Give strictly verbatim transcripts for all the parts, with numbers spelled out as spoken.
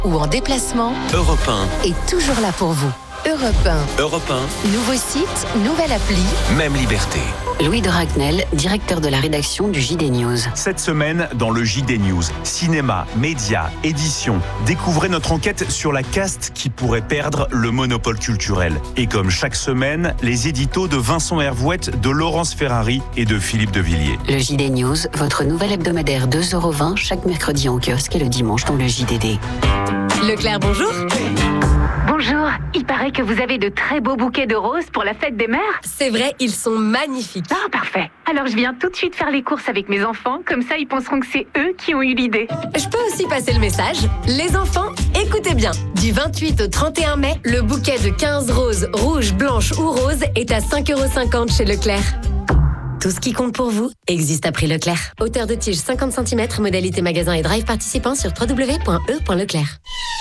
ou en déplacement, Europe un est toujours là pour vous. Europe un. Europe un, Nouveau site, nouvelle appli. même liberté. Louis de Ragnel, directeur de la rédaction du J D News. Cette semaine, dans le J D News, cinéma, médias, édition, découvrez notre enquête sur la caste qui pourrait perdre le monopole culturel. Et comme chaque semaine, les éditos de Vincent Hervouette, de Laurence Ferrari et de Philippe de Villiers. Le J D News, votre nouvel hebdomadaire deux euros vingt chaque mercredi en kiosque et le dimanche dans le J D D. Leclerc, bonjour. Bonjour, il paraît que vous avez de très beaux bouquets de roses pour la fête des mères. C'est vrai, ils sont magnifiques. Ah, parfait. Alors je viens tout de suite faire les courses avec mes enfants, comme ça ils penseront que c'est eux qui ont eu l'idée. Je peux aussi passer le message. Les enfants, écoutez bien. Du vingt-huit au trente et un mai, le bouquet de quinze roses, rouges, blanches ou roses est à cinq euros cinquante chez Leclerc. Tout ce qui compte pour vous existe à prix Leclerc. Hauteur de tige cinquante centimètres, modalité magasin et drive participant sur w w w point e point leclerc.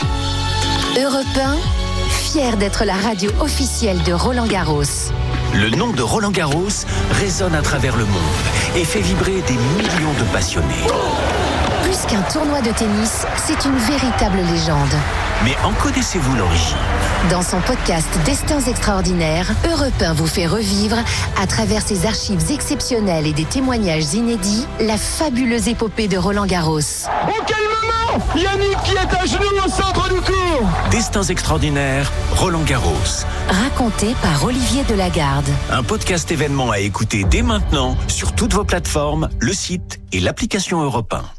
Europe un, fier d'être la radio officielle de Roland Garros. Le nom de Roland Garros résonne à travers le monde et fait vibrer des millions de passionnés. Plus qu'un tournoi de tennis, c'est une véritable légende. Mais en connaissez-vous l'origine ? Dans son podcast Destins extraordinaires, Europe un vous fait revivre, à travers ses archives exceptionnelles et des témoignages inédits, la fabuleuse épopée de Roland Garros. Oh, quel moment ! Yannick qui est à genoux au centre du court. Destins extraordinaires, Roland Garros. Raconté par Olivier Delagarde. Un podcast événement à écouter dès maintenant sur toutes vos plateformes, le site et l'application Europe un.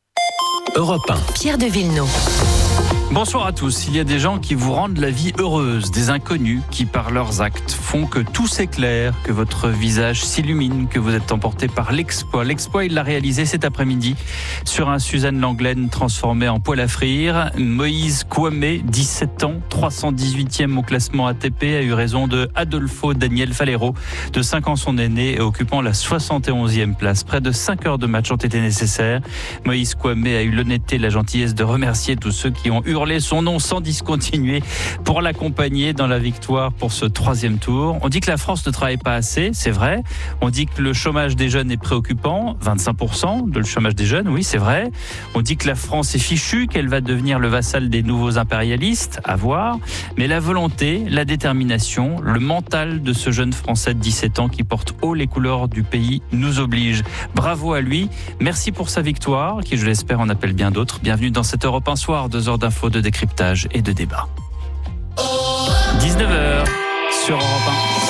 Europe un. Pierre de Villeneuve. Bonsoir à tous. Il y a des gens qui vous rendent la vie heureuse, des inconnus qui, par leurs actes, font que tout s'éclaire, que votre visage s'illumine, que vous êtes emporté par l'exploit. L'exploit, il l'a réalisé cet après-midi sur un Suzanne Langlaine transformé en poêle à frire. Moïse Kouamé, dix-sept ans, trois cent dix-huitième au classement A T P, a eu raison de Adolfo Daniel Falero, de cinq ans son aîné, et occupant la soixante et onzième place. Près de cinq heures de match ont été nécessaires. Moïse Kouamé a eu l'honnêteté et la gentillesse de remercier tous ceux qui ont hurlé son nom sans discontinuer pour l'accompagner dans la victoire pour ce troisième tour. On dit que la France ne travaille pas assez, c'est vrai. On dit que le chômage des jeunes est préoccupant, vingt-cinq pour cent de le chômage des jeunes, oui c'est vrai. On dit que la France est fichue, qu'elle va devenir le vassal des nouveaux impérialistes, à voir. Mais la volonté, la détermination, le mental de ce jeune Français de dix-sept ans qui porte haut les couleurs du pays nous oblige. Bravo à lui, merci pour sa victoire, qui je l'espère en appelle bien d'autres. Bienvenue dans cette Europe un soir, deux heures d'infos, de décryptage et de débat. dix-neuf heures sur Europe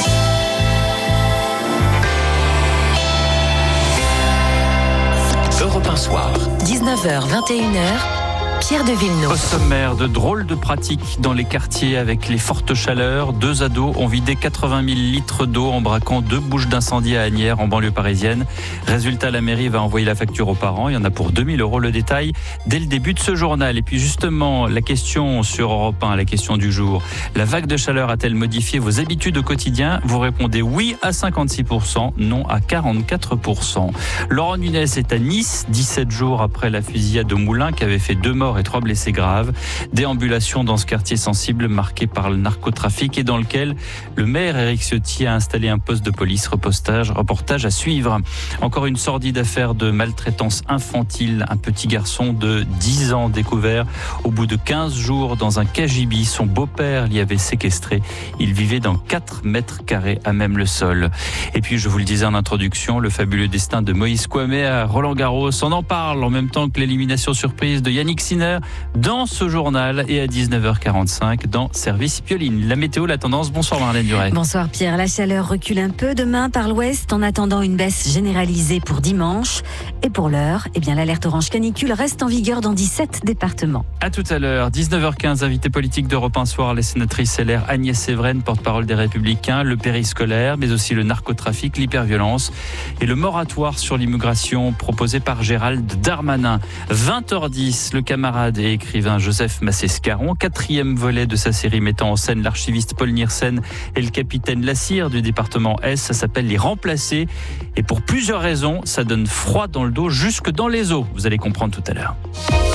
un. Europe un soir. dix-neuf heures vingt et une heures. Pierre de Au Villeneuve. sommaire, de drôles de pratiques dans les quartiers avec les fortes chaleurs. Deux ados ont vidé quatre-vingt mille litres d'eau en braquant deux bouches d'incendie à Asnières, en banlieue parisienne. Résultat, la mairie va envoyer la facture aux parents. Il y en a pour deux mille euros. Le détail dès le début de ce journal. Et puis justement, la question sur Europe un, la question du jour. La vague de chaleur a-t-elle modifié vos habitudes au quotidien ? Vous répondez oui à cinquante-six pour cent, non à quarante-quatre pour cent. Laurent Nunez est à Nice, dix-sept jours après la fusillade au Moulin qui avait fait deux morts et trois blessés graves. Déambulation dans ce quartier sensible marqué par le narcotrafic et dans lequel le maire Éric Ciotti a installé un poste de police. Reportage, reportage à suivre. Encore une sordide affaire de maltraitance infantile. Un petit garçon de dix ans découvert au bout de quinze jours dans un cagibi. Son beau-père l'y avait séquestré. Il vivait dans quatre mètres carrés à même le sol. Et puis, je vous le disais en introduction, le fabuleux destin de Moïse Kouamé à Roland Garros. On en parle en même temps que l'élimination surprise de Yannick Sinner dans ce journal et à dix-neuf heures quarante-cinq dans Service Pioline. La météo, la tendance. Bonsoir Marlène Duret. Bonsoir Pierre. La chaleur recule un peu demain par l'ouest en attendant une baisse généralisée pour dimanche. Et pour l'heure, eh bien, l'alerte orange canicule reste en vigueur dans dix-sept départements. À tout à l'heure, dix-neuf heures quinze, invité politique d'Europe un soir, les sénatrices L R Agnès Séveraine, porte-parole des Républicains, le périscolaire, mais aussi le narcotrafic, l'hyperviolence et le moratoire sur l'immigration proposé par Gérald Darmanin. vingt heures dix, le camarade et écrivain Joseph Massé-Scarron, quatrième volet de sa série mettant en scène l'archiviste Paul Niersen et le capitaine Lassire du département S. Ça s'appelle Les Remplacés. Et pour plusieurs raisons, ça donne froid dans le dos, jusque dans les os. Vous allez comprendre tout à l'heure.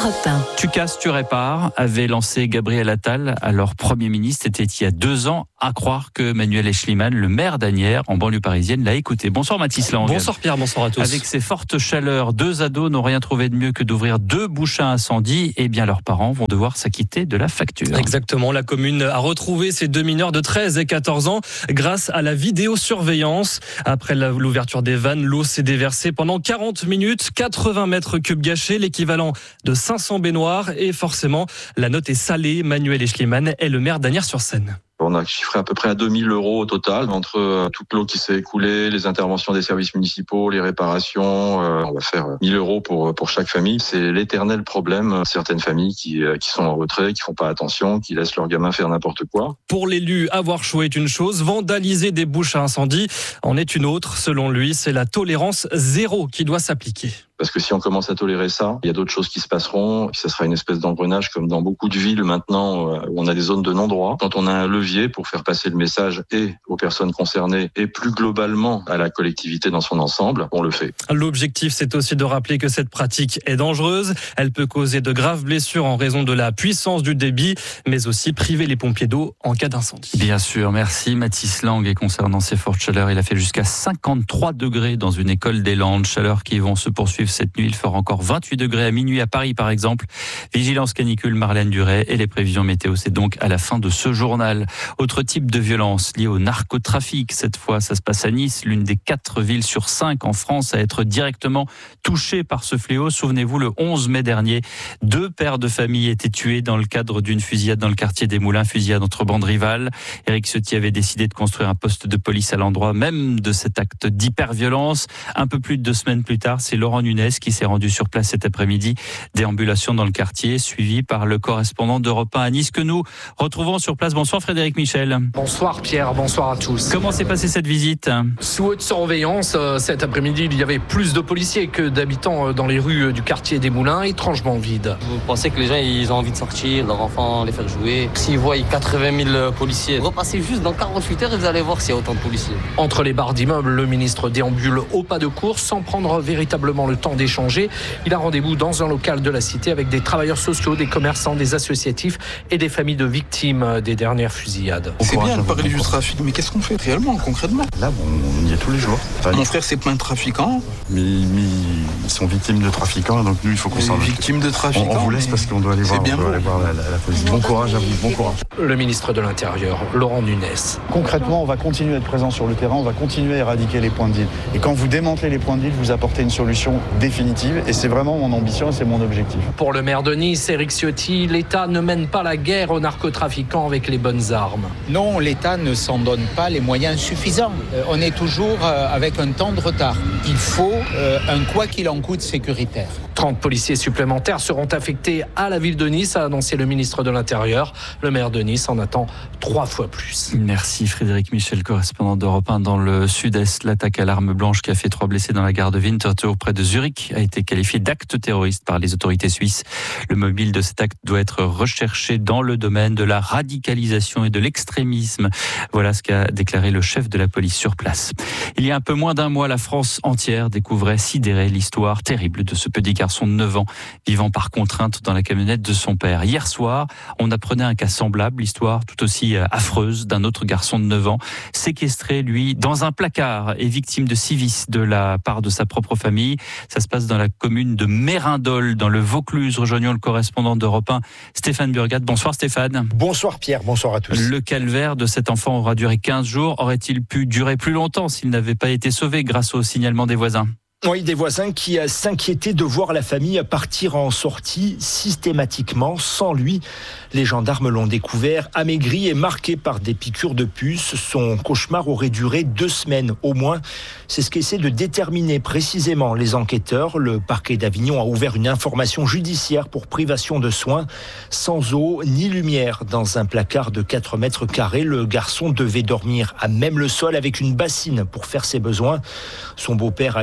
Europe un. Tu casses, tu répares, avait lancé Gabriel Attal, alors Premier ministre. C'était il y a deux ans. À croire que Manuel Aeschlimann, le maire d'Asnières, en banlieue parisienne, l'a écouté. Bonsoir Mathis Lang. Bonsoir Pierre, bonsoir à tous. Avec ces fortes chaleurs, deux ados n'ont rien trouvé de mieux que d'ouvrir deux bouches à incendie. Et bien leurs parents vont devoir s'acquitter de la facture. Exactement, la commune a retrouvé ces deux mineurs de treize et quatorze ans grâce à la vidéosurveillance. Après l'ouverture des vannes, l'eau s'est déversée pendant quarante minutes, quatre-vingts mètres cubes gâchés, l'équivalent de cinq cents baignoires. Et forcément, la note est salée. Manuel Aeschlimann est le maire d'Asnières-sur-Seine. On a chiffré à peu près à deux mille euros au total, entre euh, toute l'eau qui s'est écoulée, les interventions des services municipaux, les réparations. Euh, on va faire mille euros pour pour chaque famille. C'est l'éternel problème. Certaines familles qui euh, qui sont en retrait, qui font pas attention, qui laissent leurs gamins faire n'importe quoi. Pour l'élu, avoir chaud est une chose, vandaliser des bouches à incendie en est une autre. Selon lui, c'est la tolérance zéro qui doit s'appliquer. Parce que si on commence à tolérer ça, il y a d'autres choses qui se passeront. Ça sera une espèce d'engrenage comme dans beaucoup de villes maintenant où on a des zones de non-droit. Quand on a un levier pour faire passer le message et aux personnes concernées et plus globalement à la collectivité dans son ensemble, on le fait. L'objectif, c'est aussi de rappeler que cette pratique est dangereuse. Elle peut causer de graves blessures en raison de la puissance du débit, mais aussi priver les pompiers d'eau en cas d'incendie. Bien sûr, merci Mathis Lang. Et concernant ces fortes chaleurs, il a fait jusqu'à cinquante-trois degrés dans une école des Landes. Chaleurs qui vont se poursuivre cette nuit. Il fera encore vingt-huit degrés à minuit à Paris, par exemple. Vigilance canicule, Marlène Duret. Et les prévisions météo, c'est donc à la fin de ce journal. Autre type de violence liée au narcotrafic. Cette fois, ça se passe à Nice, l'une des quatre villes sur cinq en France à être directement touchée par ce fléau. Souvenez-vous, le onze mai dernier, deux pères de famille étaient tués dans le cadre d'une fusillade dans le quartier des Moulins, fusillade entre bandes rivales. Éric Ciotti avait décidé de construire un poste de police à l'endroit même de cet acte d'hyperviolence. Un peu plus de deux semaines plus tard, c'est Laurent Nunez qui s'est rendu sur place cet après-midi. Déambulation dans le quartier, suivi par le correspondant d'Europe un à Nice que nous retrouvons sur place. Bonsoir Frédéric Michel. Bonsoir Pierre, bonsoir à tous. Comment s'est passée cette visite ? Sous haute surveillance, cet après-midi, il y avait plus de policiers que d'habitants dans les rues du quartier des Moulins, étrangement vide. Vous pensez que les gens ils ont envie de sortir, leurs enfants les faire jouer. S'ils voient quatre-vingt mille policiers, repassez juste dans quarante-huit heures et vous allez voir s'il y a autant de policiers. Entre les barres d'immeubles, le ministre déambule au pas de course sans prendre véritablement le temps d'échanger. Il a rendez-vous dans un local de la cité avec des travailleurs sociaux, des commerçants, des associatifs et des familles de victimes des dernières fusillades. C'est bien de parler du trafic, mais qu'est-ce qu'on fait réellement, concrètement ? Là, bon, on y est tous les jours. Enfin, mon frère, c'est plein de trafiquants. Mais, mais ils sont victimes de trafiquants, donc nous, il faut qu'on s'en occupe. Victimes de trafiquants. On, on vous laisse parce qu'on doit aller voir, bien on doit aller voir la, la, la police. Bon courage à vous, bon courage. Le ministre de l'Intérieur, Laurent Nunez. Concrètement, on va continuer à être présent sur le terrain, on va continuer à éradiquer les points de deal. Et quand vous démantelez les points de deal, vous apportez une solution définitive. Et c'est vraiment mon ambition et c'est mon objectif. Pour le maire de Nice, Éric Ciotti, l'État ne mène pas la guerre aux narcotrafiquants avec les bonnes armes. Non, l'État ne s'en donne pas les moyens suffisants. Euh, on est toujours euh, avec un temps de retard. Il faut euh, un quoi qu'il en coûte sécuritaire. trente policiers supplémentaires seront affectés à la ville de Nice, a annoncé le ministre de l'Intérieur. Le maire de Nice en attend trois fois plus. Merci Frédéric Michel, correspondant d'Europe un dans le sud-est. L'attaque à l'arme blanche qui a fait trois blessés dans la gare de Winterthur près de Zurich a été qualifiée d'acte terroriste par les autorités suisses. Le mobile de cet acte doit être recherché dans le domaine de la radicalisation et de l'extrémisme. Voilà ce qu'a déclaré le chef de la police sur place. Il y a un peu moins d'un mois, la France entière découvrait sidérée l'histoire terrible de ce petit garçon de neuf ans vivant par contrainte dans la camionnette de son père. Hier soir, on apprenait un cas semblable, l'histoire tout aussi affreuse d'un autre garçon de neuf ans, séquestré, lui, dans un placard et victime de sévices de la part de sa propre famille. Ça se passe dans la commune de Mérindol, dans le Vaucluse. Rejoignons le correspondant d'Europe un, Stéphane Burgat. Bonsoir Stéphane. Bonsoir Pierre, bonsoir à tous. Le calvaire de cet enfant aura duré quinze jours. Aurait-il pu durer plus longtemps s'il n'avait pas été sauvé grâce au signalement des voisins ? Oui, des voisins qui s'inquiétaient de voir la famille partir en sortie systématiquement sans lui. Les gendarmes l'ont découvert, amaigri et marqué par des piqûres de puces. Son cauchemar aurait duré deux semaines au moins. C'est ce qu'essaient de déterminer précisément les enquêteurs. Le parquet d'Avignon a ouvert une information judiciaire pour privation de soins. Sans eau ni lumière dans un placard de quatre mètres carrés, le garçon devait dormir à même le sol avec une bassine pour faire ses besoins. Son beau-père a été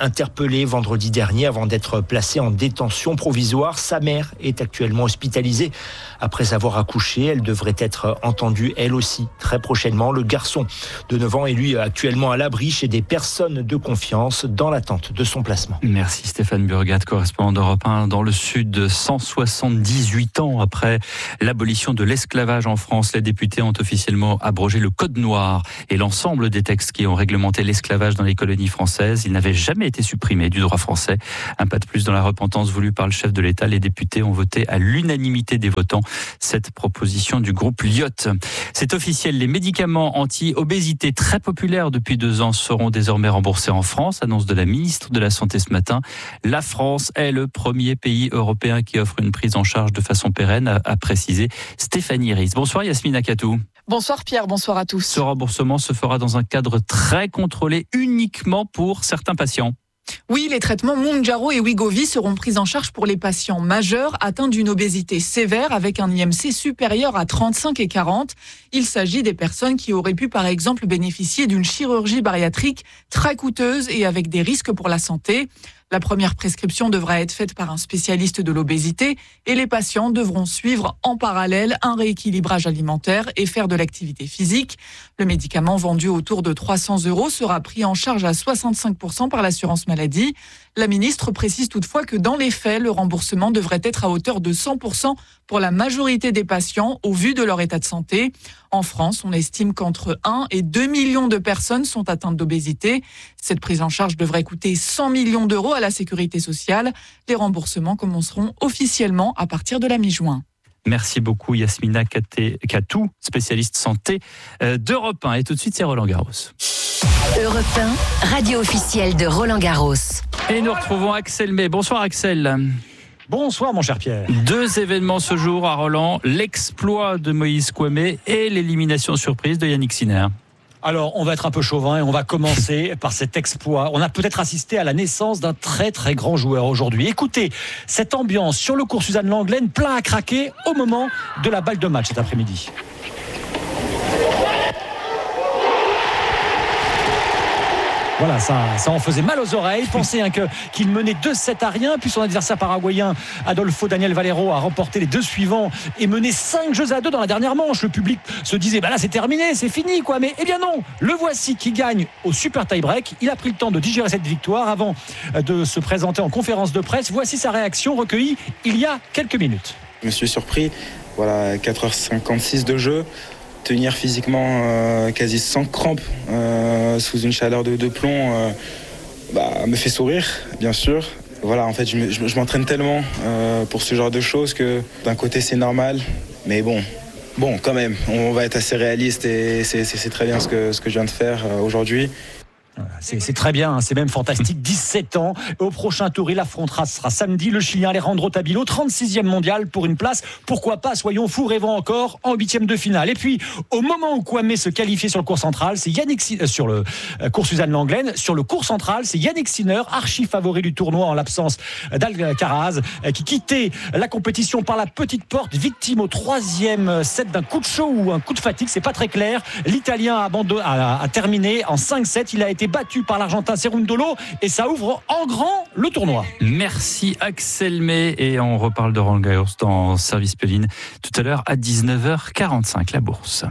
interpellée vendredi dernier avant d'être placée en détention provisoire. Sa mère est actuellement hospitalisée après avoir accouché. Elle devrait être entendue elle aussi très prochainement. Le garçon de neuf ans est lui actuellement à l'abri chez des personnes de confiance dans l'attente de son placement. Merci Stéphane Burgat, correspondant d'Europe un dans le sud. cent soixante-dix-huit ans après l'abolition de l'esclavage en France, les députés ont officiellement abrogé le Code noir et l'ensemble des textes qui ont réglementé l'esclavage dans les colonies françaises. Il n'avait jamais été supprimé du droit français. Un pas de plus dans la repentance voulue par le chef de l'État. Les députés ont voté à l'unanimité des votants cette proposition du groupe Lyot. C'est officiel, les médicaments anti-obésité très populaires depuis deux ans seront désormais remboursés en France, annonce de la ministre de la Santé ce matin. La France est le premier pays européen qui offre une prise en charge de façon pérenne, a, a précisé Stéphanie Ries. Bonsoir Yasmina Katou. Bonsoir Pierre, bonsoir à tous. Ce remboursement se fera dans un cadre très contrôlé, uniquement pour certains patients. Oui, les traitements Mounjaro et Wegovy seront pris en charge pour les patients majeurs atteints d'une obésité sévère avec un I M C supérieur à trente-cinq et quarante. Il s'agit des personnes qui auraient pu par exemple bénéficier d'une chirurgie bariatrique très coûteuse et avec des risques pour la santé. La première prescription devra être faite par un spécialiste de l'obésité et les patients devront suivre en parallèle un rééquilibrage alimentaire et faire de l'activité physique. Le médicament vendu autour de trois cents euros sera pris en charge à soixante-cinq pour cent par l'assurance maladie. La ministre précise toutefois que dans les faits, le remboursement devrait être à hauteur de cent pour cent pour la majorité des patients au vu de leur état de santé. En France, on estime qu'entre un et deux millions de personnes sont atteintes d'obésité. Cette prise en charge devrait coûter cent millions d'euros à la sécurité sociale. Les remboursements commenceront officiellement à partir de la mi-juin. Merci beaucoup Yasmina Katou, spécialiste santé d'Europe un. Et tout de suite, c'est Roland Garros. Europe un, radio officielle de Roland Garros. Et nous retrouvons Axel May. Bonsoir Axel. Bonsoir mon cher Pierre. Deux événements ce jour à Roland, l'exploit de Moïse Kouamé et l'élimination surprise de Yannick Sinner. Alors, on va être un peu chauvin et on va commencer par cet exploit. On a peut-être assisté à la naissance d'un très très grand joueur aujourd'hui. Écoutez, cette ambiance sur le cours Suzanne Lenglen, plein à craquer au moment de la balle de match cet après-midi. Voilà, ça, ça en faisait mal aux oreilles. Pensez hein, que, qu'il menait deux sept à rien, puis son adversaire paraguayen, Adolfo Daniel Valero, a remporté les deux suivants et mené cinq jeux à deux dans la dernière manche. Le public se disait, bah là c'est terminé, c'est fini quoi. Mais eh bien non, le voici qui gagne au super tie-break. Il a pris le temps de digérer cette victoire avant de se présenter en conférence de presse. Voici sa réaction recueillie il y a quelques minutes. Je me suis surpris, voilà, quatre heures cinquante-six de jeu. Tenir physiquement euh, quasi sans crampes euh, sous une chaleur de, de plomb euh, bah, me fait sourire, bien sûr. Voilà, en fait, je, je, je m'entraîne tellement euh, pour ce genre de choses que d'un côté c'est normal, mais bon, bon, quand même, on va être assez réaliste et c'est, c'est, c'est très bien ce que, ce que je viens de faire euh, aujourd'hui. C'est, c'est très bien, hein, c'est même fantastique. dix-sept ans. Au prochain tour, il affrontera, ce sera samedi, le Chilien Alejandro Tabilo, trente-sixième mondial pour une place. Pourquoi pas, soyons fous, rêvons encore, en huitième de finale. Et puis, au moment où Kouamé se qualifiait sur le cours central, c'est Yannick euh, sur le euh, cours Suzanne Lenglen, sur le cours central, c'est Yannick Sinner, archi favori du tournoi en l'absence d'Alcaraz, euh, qui quittait la compétition par la petite porte, victime au troisième set d'un coup de chaud ou un coup de fatigue, c'est pas très clair. L'Italien a, abandonné, a, a terminé en cinq sept, il a été battu par l'Argentin Cerundolo et ça ouvre en grand le tournoi. Merci Axel May et on reparle de Roland Garros dans Service Péline tout à l'heure à dix-neuf heures quarante-cinq, la bourse.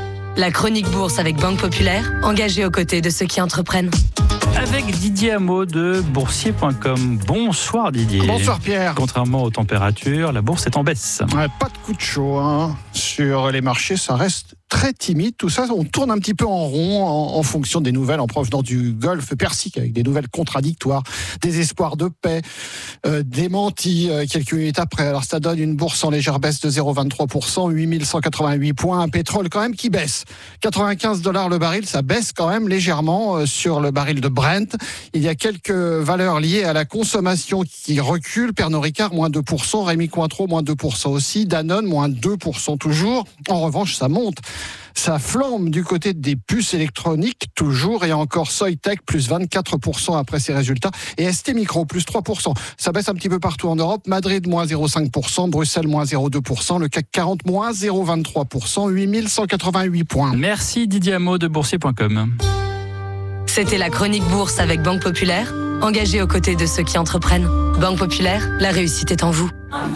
La chronique bourse avec Banque Populaire, engagée aux côtés de ceux qui entreprennent. Avec Didier Hameau de boursier point com. Bonsoir Didier. Bonsoir Pierre. Contrairement aux températures, la bourse est en baisse. Ouais, pas de coup de chaud hein. Sur les marchés, ça reste très timide. Tout ça, on tourne un petit peu en rond en, en fonction des nouvelles en provenance du Golfe Persique, avec des nouvelles contradictoires, des espoirs de paix, euh, démentis euh, quelques minutes après. Alors ça donne une bourse en légère baisse de zéro virgule vingt-trois pour cent, huit mille cent quatre-vingt-huit points. Un pétrole quand même qui baisse. quatre-vingt-quinze dollars le baril, ça baisse quand même légèrement euh, sur le baril de Brent. Il y a quelques valeurs liées à la consommation qui reculent. Pernod Ricard, moins deux pour cent. Rémy Cointreau, moins deux pour cent aussi. Danone, moins deux pour cent toujours. En revanche, ça monte. Ça flambe du côté des puces électroniques, toujours, et encore Soitec, plus vingt-quatre pour cent après ses résultats, et S T Micro, plus trois pour cent. Ça baisse un petit peu partout en Europe. Madrid, moins zéro virgule cinq pour cent, Bruxelles, moins zéro virgule deux pour cent, le C A C quarante, moins zéro virgule vingt-trois pour cent, huit mille cent quatre-vingt-huit points. Merci Didier Hameau de boursier point com. C'était la chronique bourse avec Banque Populaire, engagée aux côtés de ceux qui entreprennent. Banque Populaire, la réussite est en vous.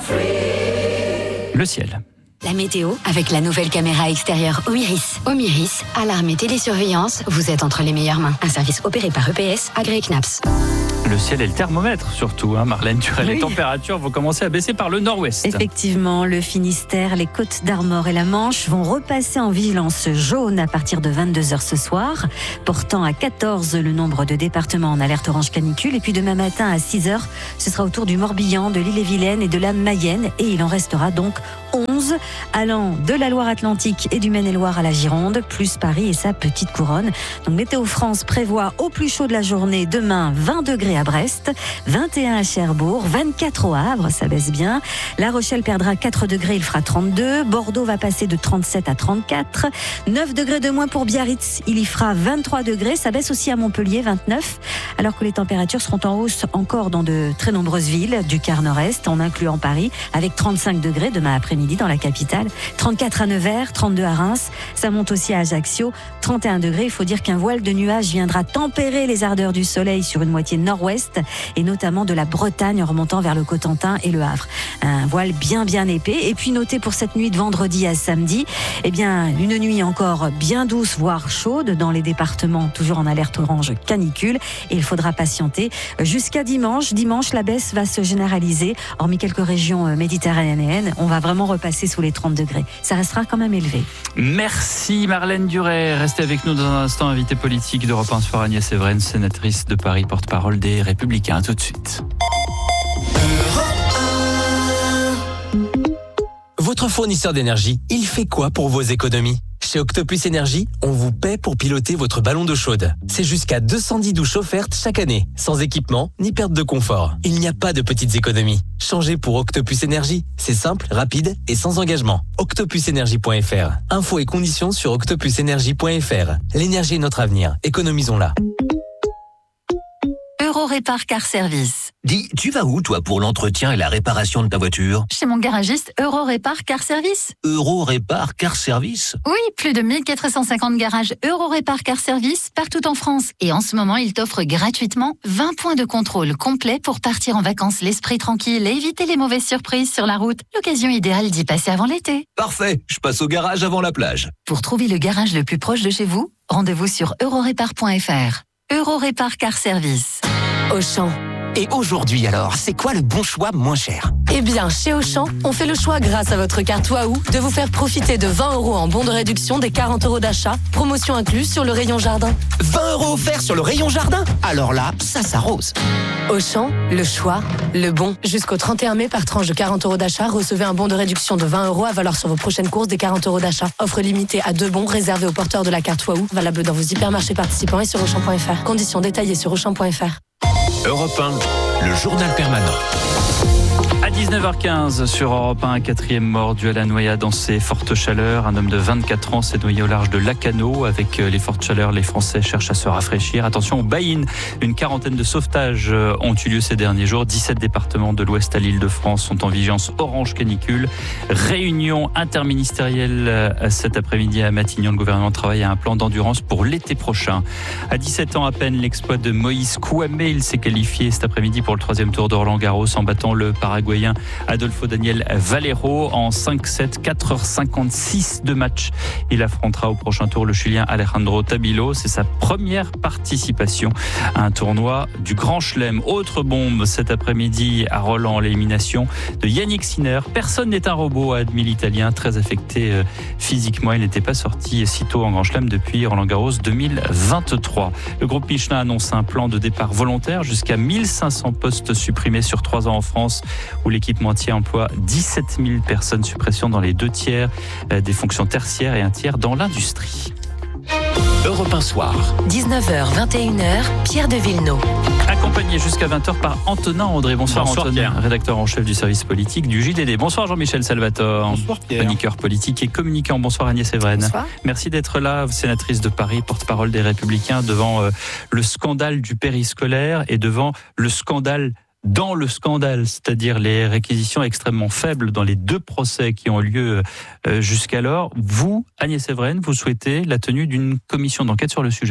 Le ciel. La météo avec la nouvelle caméra extérieure Omiris. Omiris, alarme et télésurveillance, vous êtes entre les meilleures mains. Un service opéré par E P S, agréé C N A P S. Le ciel et le thermomètre surtout, hein, Marlène Durel. Oui. Les températures vont commencer à baisser par le nord-ouest. Effectivement, le Finistère, les Côtes d'Armor et la Manche vont repasser en vigilance jaune à partir de vingt-deux heures ce soir, portant à quatorze le nombre de départements en alerte orange canicule. Et puis demain matin à six heures, ce sera au tour du Morbihan, de l'Ille-et-Vilaine et de la Mayenne. Et il en restera donc onze, allant de la Loire-Atlantique et du Maine-et-Loire à la Gironde, plus Paris et sa petite couronne. Donc Météo France prévoit au plus chaud de la journée demain vingt degrés à Brest, vingt et un à Cherbourg, vingt-quatre au Havre, ça baisse bien. La Rochelle perdra quatre degrés, il fera trente-deux. Bordeaux va passer de trente-sept à trente-quatre. neuf degrés de moins pour Biarritz, il y fera vingt-trois degrés. Ça baisse aussi à Montpellier, vingt-neuf. Alors que les températures seront en hausse encore dans de très nombreuses villes du quart nord-est, en incluant Paris, avec trente-cinq degrés demain après-midi dans la capitale. trente-quatre à Nevers, trente-deux à Reims. Ça monte aussi à Ajaccio, trente et un degrés. Il faut dire qu'un voile de nuages viendra tempérer les ardeurs du soleil sur une moitié nord-ouest et notamment de la Bretagne en remontant vers le Cotentin et le Havre. Un voile bien bien épais. Et puis notez pour cette nuit de vendredi à samedi, eh bien une nuit encore bien douce voire chaude dans les départements toujours en alerte orange canicule, et il faudra patienter jusqu'à dimanche. Dimanche, la baisse va se généraliser, hormis quelques régions méditerranéennes. On va vraiment repasser sous les trente degrés. Ça restera quand même élevé. Merci Marlène Duret. Restez avec nous dans un instant. Invité politique d'Europe un Soir, Agnès Evren, sénatrice de Paris, porte-parole des Républicains. Tout de suite. Votre fournisseur d'énergie, il fait quoi pour vos économies ? Chez Octopus Énergie, on vous paie pour piloter votre ballon d'eau chaude. C'est jusqu'à deux cent dix douches offertes chaque année, sans équipement ni perte de confort. Il n'y a pas de petites économies. Changez pour Octopus Énergie. C'est simple, rapide et sans engagement. octopus énergie point f r. Infos et conditions sur octopus énergie point f r. L'énergie est notre avenir. Économisons-la. Eurorépar Car Service. Dis, tu vas où, toi, pour l'entretien et la réparation de ta voiture ? Chez mon garagiste Eurorépar Car Service. Eurorépar Car Service ? Oui, plus de mille quatre cent cinquante garages Eurorépar Car Service partout en France. Et en ce moment, ils t'offrent gratuitement vingt points de contrôle complets pour partir en vacances l'esprit tranquille et éviter les mauvaises surprises sur la route. L'occasion idéale d'y passer avant l'été. Parfait, je passe au garage avant la plage. Pour trouver le garage le plus proche de chez vous, rendez-vous sur eurorépar point f r. Eurorépar Car Service. Auchan. Et aujourd'hui alors, c'est quoi le bon choix moins cher ? Eh bien, chez Auchan, on fait le choix grâce à votre carte Waouh de vous faire profiter de vingt euros en bon de réduction des quarante euros d'achat, promotion incluse sur le rayon jardin. vingt euros offerts sur le rayon jardin ? Alors là, ça s'arrose. Auchan, le choix, le bon. Jusqu'au trente et un mai, par tranche de quarante euros d'achat, recevez un bon de réduction de vingt euros à valoir sur vos prochaines courses des quarante euros d'achat. Offre limitée à deux bons réservés aux porteurs de la carte Waouh, valable dans vos hypermarchés participants et sur auchan point f r. Conditions détaillées sur auchan point f r. Europe un, le journal permanent. À dix-neuf heures quinze sur Europe un, un quatrième mort dû à la noyade dans ces fortes chaleurs. Un homme de vingt-quatre ans s'est noyé au large de Lacanau. Avec les fortes chaleurs, les Français cherchent à se rafraîchir. Attention aux baïnes. Une quarantaine de sauvetages ont eu lieu ces derniers jours. dix-sept départements de l'Ouest à l'Île-de-France sont en vigilance orange canicule. Réunion interministérielle cet après-midi à Matignon. Le gouvernement travaille à un plan d'endurance pour l'été prochain. À dix-sept ans à peine, l'exploit de Moïse Kouamé. Il s'est qualifié cet après-midi pour le troisième tour de Roland-Garros en battant le Paraguayen Adolfo Daniel Valero en cinq sept, quatre heures cinquante-six de match. Il affrontera au prochain tour le Chilien Alejandro Tabilo. C'est sa première participation à un tournoi du Grand Chelem. Autre bombe cet après-midi à Roland, l'élimination de Yannick Sinner. Personne n'est un robot, a admis l'Italien, très affecté euh, physiquement. Il n'était pas sorti si tôt en Grand Chelem depuis Roland-Garros deux mille vingt-trois. Le groupe Michelin annonce un plan de départ volontaire jusqu'à mille cinq cents postes supprimés sur trois ans en France, où l'équipementier emploie dix-sept mille personnes, suppression dans les deux tiers des fonctions tertiaires et un tiers dans l'industrie. Europe un Soir. dix-neuf heures, vingt et une heures, Pierre de Villeneuve. Accompagné jusqu'à vingt heures par Antonin André. Bonsoir, Bonsoir Antonin, Pierre. rédacteur en chef du service politique du J D D. Bonsoir Jean-Michel Salvatore. Bonsoir Pierre. Chroniqueur politique et communicant. Bonsoir Agnès Evren. Bonsoir. Merci d'être là, sénatrice de Paris, porte-parole des Républicains, devant euh, le scandale du périscolaire et devant le scandale dans le scandale, c'est-à-dire les réquisitions extrêmement faibles dans les deux procès qui ont eu lieu euh, jusqu'alors. Vous, Agnès Evren, vous souhaitez la tenue d'une commission d'enquête sur le sujet.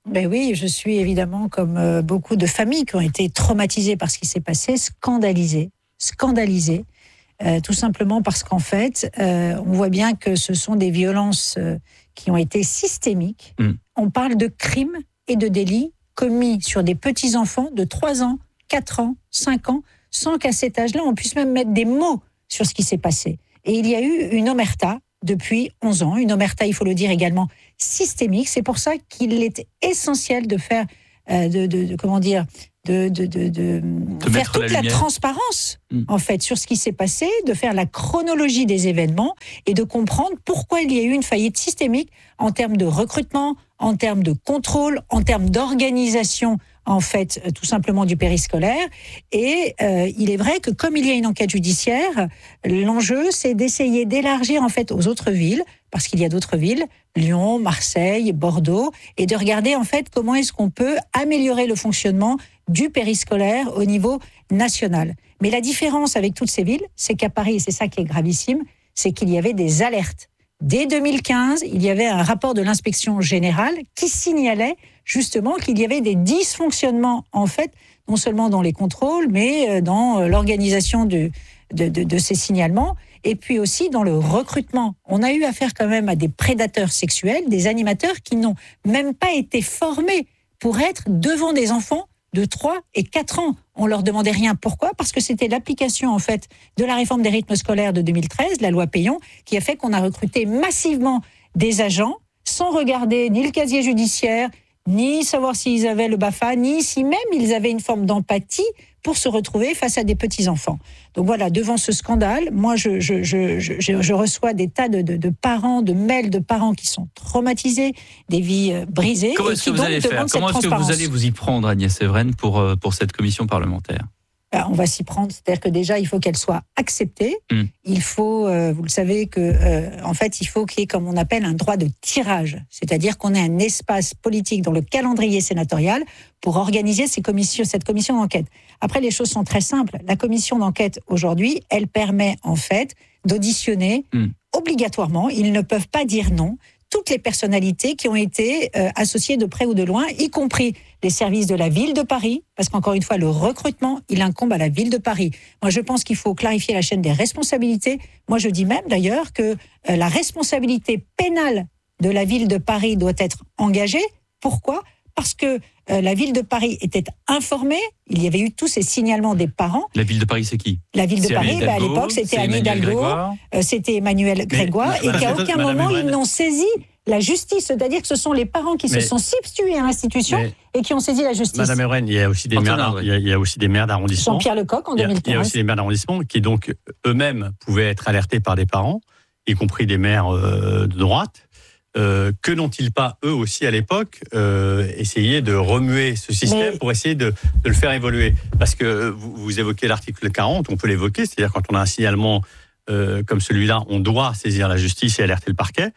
Ben oui, je suis évidemment, comme euh, beaucoup de familles qui ont été traumatisées par ce qui s'est passé, scandalisée, scandalisée, euh, tout simplement parce qu'en fait, euh, on voit bien que ce sont des violences euh, qui ont été systémiques. Mm. On parle de crimes et de délits commis sur des petits-enfants de trois ans, quatre ans, cinq ans, sans qu'à cet âge-là, on puisse même mettre des mots sur ce qui s'est passé. Et il y a eu une omerta depuis onze ans, une omerta, il faut le dire également, systémique. C'est pour ça qu'il est essentiel de faire, euh, de, de, de, comment dire, de, de, de, de, de faire toute la, la transparence, mmh. en fait, sur ce qui s'est passé, de faire la chronologie des événements et de comprendre pourquoi il y a eu une faillite systémique en termes de recrutement, en termes de contrôle, en termes d'organisation, en fait, tout simplement du périscolaire. Et euh, il est vrai que comme il y a une enquête judiciaire, l'enjeu, c'est d'essayer d'élargir, en fait, aux autres villes, parce qu'il y a d'autres villes, Lyon, Marseille, Bordeaux, et de regarder, en fait, comment est-ce qu'on peut améliorer le fonctionnement du périscolaire au niveau national. Mais la différence avec toutes ces villes, c'est qu'à Paris, et c'est ça qui est gravissime, c'est qu'il y avait des alertes. Dès deux mille quinze, il y avait un rapport de l'inspection générale qui signalait justement qu'il y avait des dysfonctionnements, en fait, non seulement dans les contrôles, mais dans l'organisation de, de, de, de ces signalements, et puis aussi dans le recrutement. On a eu affaire quand même à des prédateurs sexuels, des animateurs qui n'ont même pas été formés pour être devant des enfants de trois et quatre ans. On leur demandait rien. Pourquoi ? Parce que c'était l'application, en fait, de la réforme des rythmes scolaires de deux mille treize, la loi Payon, qui a fait qu'on a recruté massivement des agents sans regarder ni le casier judiciaire, ni savoir s'ils avaient le B A F A, ni si même ils avaient une forme d'empathie pour se retrouver face à des petits-enfants. Donc voilà, devant ce scandale, moi je, je, je, je, je reçois des tas de, de, de parents, de mails de parents qui sont traumatisés, des vies euh, brisées. Comment et est-ce qui que vous donc allez faire ? Comment est-ce que vous allez vous y prendre, Agnès Evren, pour, pour cette commission parlementaire ? Ben, on va s'y prendre, c'est-à-dire que déjà, il faut qu'elle soit acceptée. Mmh. Il faut, euh, vous le savez, que, euh, en fait, il faut qu'il y ait, comme on appelle, un droit de tirage. C'est-à-dire qu'on ait un espace politique dans le calendrier sénatorial pour organiser ces commissions, cette commission d'enquête. Après, les choses sont très simples. La commission d'enquête, aujourd'hui, elle permet, en fait, d'auditionner mmh. obligatoirement. Ils ne peuvent pas dire non. Toutes les personnalités qui ont été euh, associées de près ou de loin, y compris les services de la ville de Paris, parce qu'encore une fois, le recrutement, il incombe à la ville de Paris. Moi, je pense qu'il faut clarifier la chaîne des responsabilités. Moi, je dis même d'ailleurs que euh, la responsabilité pénale de la ville de Paris doit être engagée. Pourquoi ? Parce que euh, la ville de Paris était informée, il y avait eu tous ces signalements des parents. La ville de Paris, c'est qui ? La ville de c'est Paris, bah, à l'époque, c'était Anne Hidalgo, euh, c'était Emmanuel Grégoire, mais, et qu'à aucun Madame moment, Madame ils n'ont saisi la justice. C'est-à-dire que ce sont les parents qui mais, se sont substitués à l'institution mais, et qui ont saisi la justice. Madame Evren, il y a aussi des maires, il y a, il y a aussi des maires d'arrondissement. Jean-Pierre Lecoq, en deux mille quinze. Il y a aussi des maires d'arrondissement qui, donc, eux-mêmes pouvaient être alertés par des parents, y compris des maires euh, de droite. Euh, que n'ont-ils pas, eux aussi, à l'époque, euh, essayé de remuer ce système mais... pour essayer de, de le faire évoluer ? Parce que vous, vous évoquez l'article quarante, on peut l'évoquer, c'est-à-dire quand on a un signalement euh, comme celui-là, on doit saisir la justice et alerter le parquet.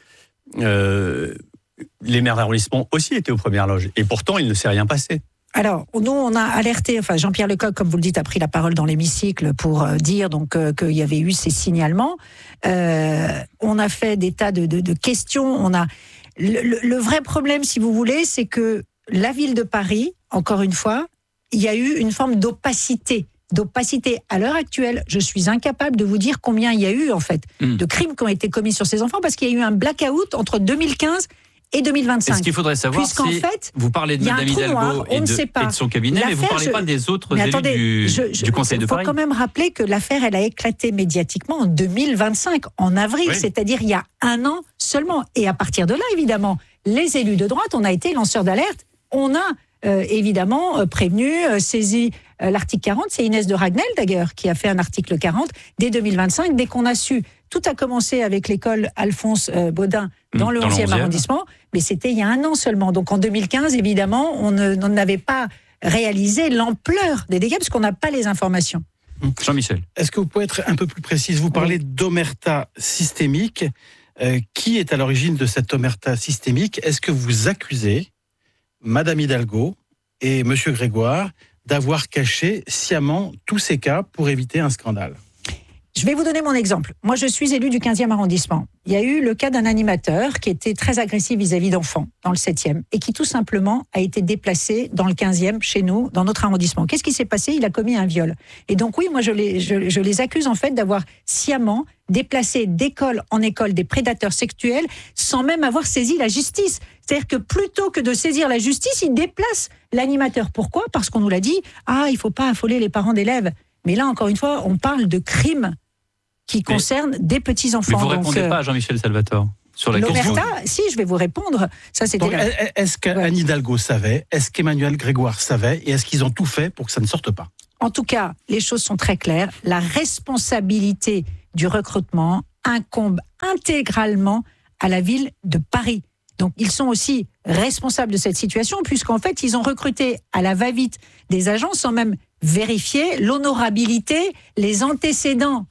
Euh, les maires d'arrondissement aussi étaient aux premières loges, et pourtant, il ne s'est rien passé. Alors, nous, on a alerté, enfin, Jean-Pierre Lecoq, comme vous le dites, a pris la parole dans l'hémicycle pour euh, dire donc euh, qu'il y avait eu ces signalements. Euh, on a fait des tas de, de, de questions. On a le, le, le vrai problème, si vous voulez, c'est que la ville de Paris, encore une fois, il y a eu une forme d'opacité. D'opacité. À l'heure actuelle, je suis incapable de vous dire combien il y a eu, en fait, mmh. de crimes qui ont été commis sur ces enfants, parce qu'il y a eu un blackout entre deux mille quinze et deux mille vingt-cinq. Et ce qu'il faudrait savoir, c'est, fait, vous parlez de Madame Hidalgo et, et de son cabinet, mais vous ne parlez je... pas des autres mais élus attendez, du, je, je, du Conseil de Paris. Il faut quand même rappeler que l'affaire, elle a éclaté médiatiquement en deux mille vingt-cinq, en avril, oui. c'est-à-dire il y a un an seulement. Et à partir de là, évidemment, les élus de droite, on a été lanceurs d'alerte. On a euh, évidemment euh, prévenu, euh, saisi euh, l'article quarante. C'est Inès de Ragnel, d'ailleurs, qui a fait un article quarante dès deux mille vingt-cinq, dès qu'on a su. Tout a commencé avec l'école Alphonse euh, Baudin dans le onzième arrondissement, mais c'était il y a un an seulement. Donc en deux mille quinze, évidemment, on n'avait pas réalisé l'ampleur des dégâts, parce qu'on n'a pas les informations. Jean-Michel. Est-ce que vous pouvez être un peu plus précise ? Vous parlez oui. d'omerta systémique. Euh, qui est à l'origine de cette omerta systémique ? Est-ce que vous accusez Madame Hidalgo et Monsieur Grégoire d'avoir caché sciemment tous ces cas pour éviter un scandale ? Je vais vous donner mon exemple. Moi, je suis élue du quinzième arrondissement. Il y a eu le cas d'un animateur qui était très agressif vis-à-vis d'enfants dans le septième et qui tout simplement a été déplacé dans le quinzième chez nous, dans notre arrondissement. Qu'est-ce qui s'est passé ? Il a commis un viol. Et donc oui, moi je les, je, je les accuse en fait d'avoir sciemment déplacé d'école en école des prédateurs sexuels sans même avoir saisi la justice. C'est-à-dire que plutôt que de saisir la justice, ils déplacent l'animateur. Pourquoi ? Parce qu'on nous l'a dit, ah, il ne faut pas affoler les parents d'élèves. Mais là, encore une fois, on parle de crimes qui concernent des petits-enfants. Mais vous ne répondez donc, pas à Jean-Michel Salvatore sur la question. L'Omerta, si, je vais vous répondre. Ça, c'était Donc, la... est-ce qu'Anne ouais. Hidalgo savait ? Est-ce qu'Emmanuel Grégoire savait ? Et est-ce qu'ils ont tout fait pour que ça ne sorte pas ? En tout cas, les choses sont très claires. La responsabilité du recrutement incombe intégralement à la ville de Paris. Donc, ils sont aussi responsables de cette situation, puisqu'en fait, ils ont recruté à la va-vite des agents sans même vérifier l'honorabilité, les antécédents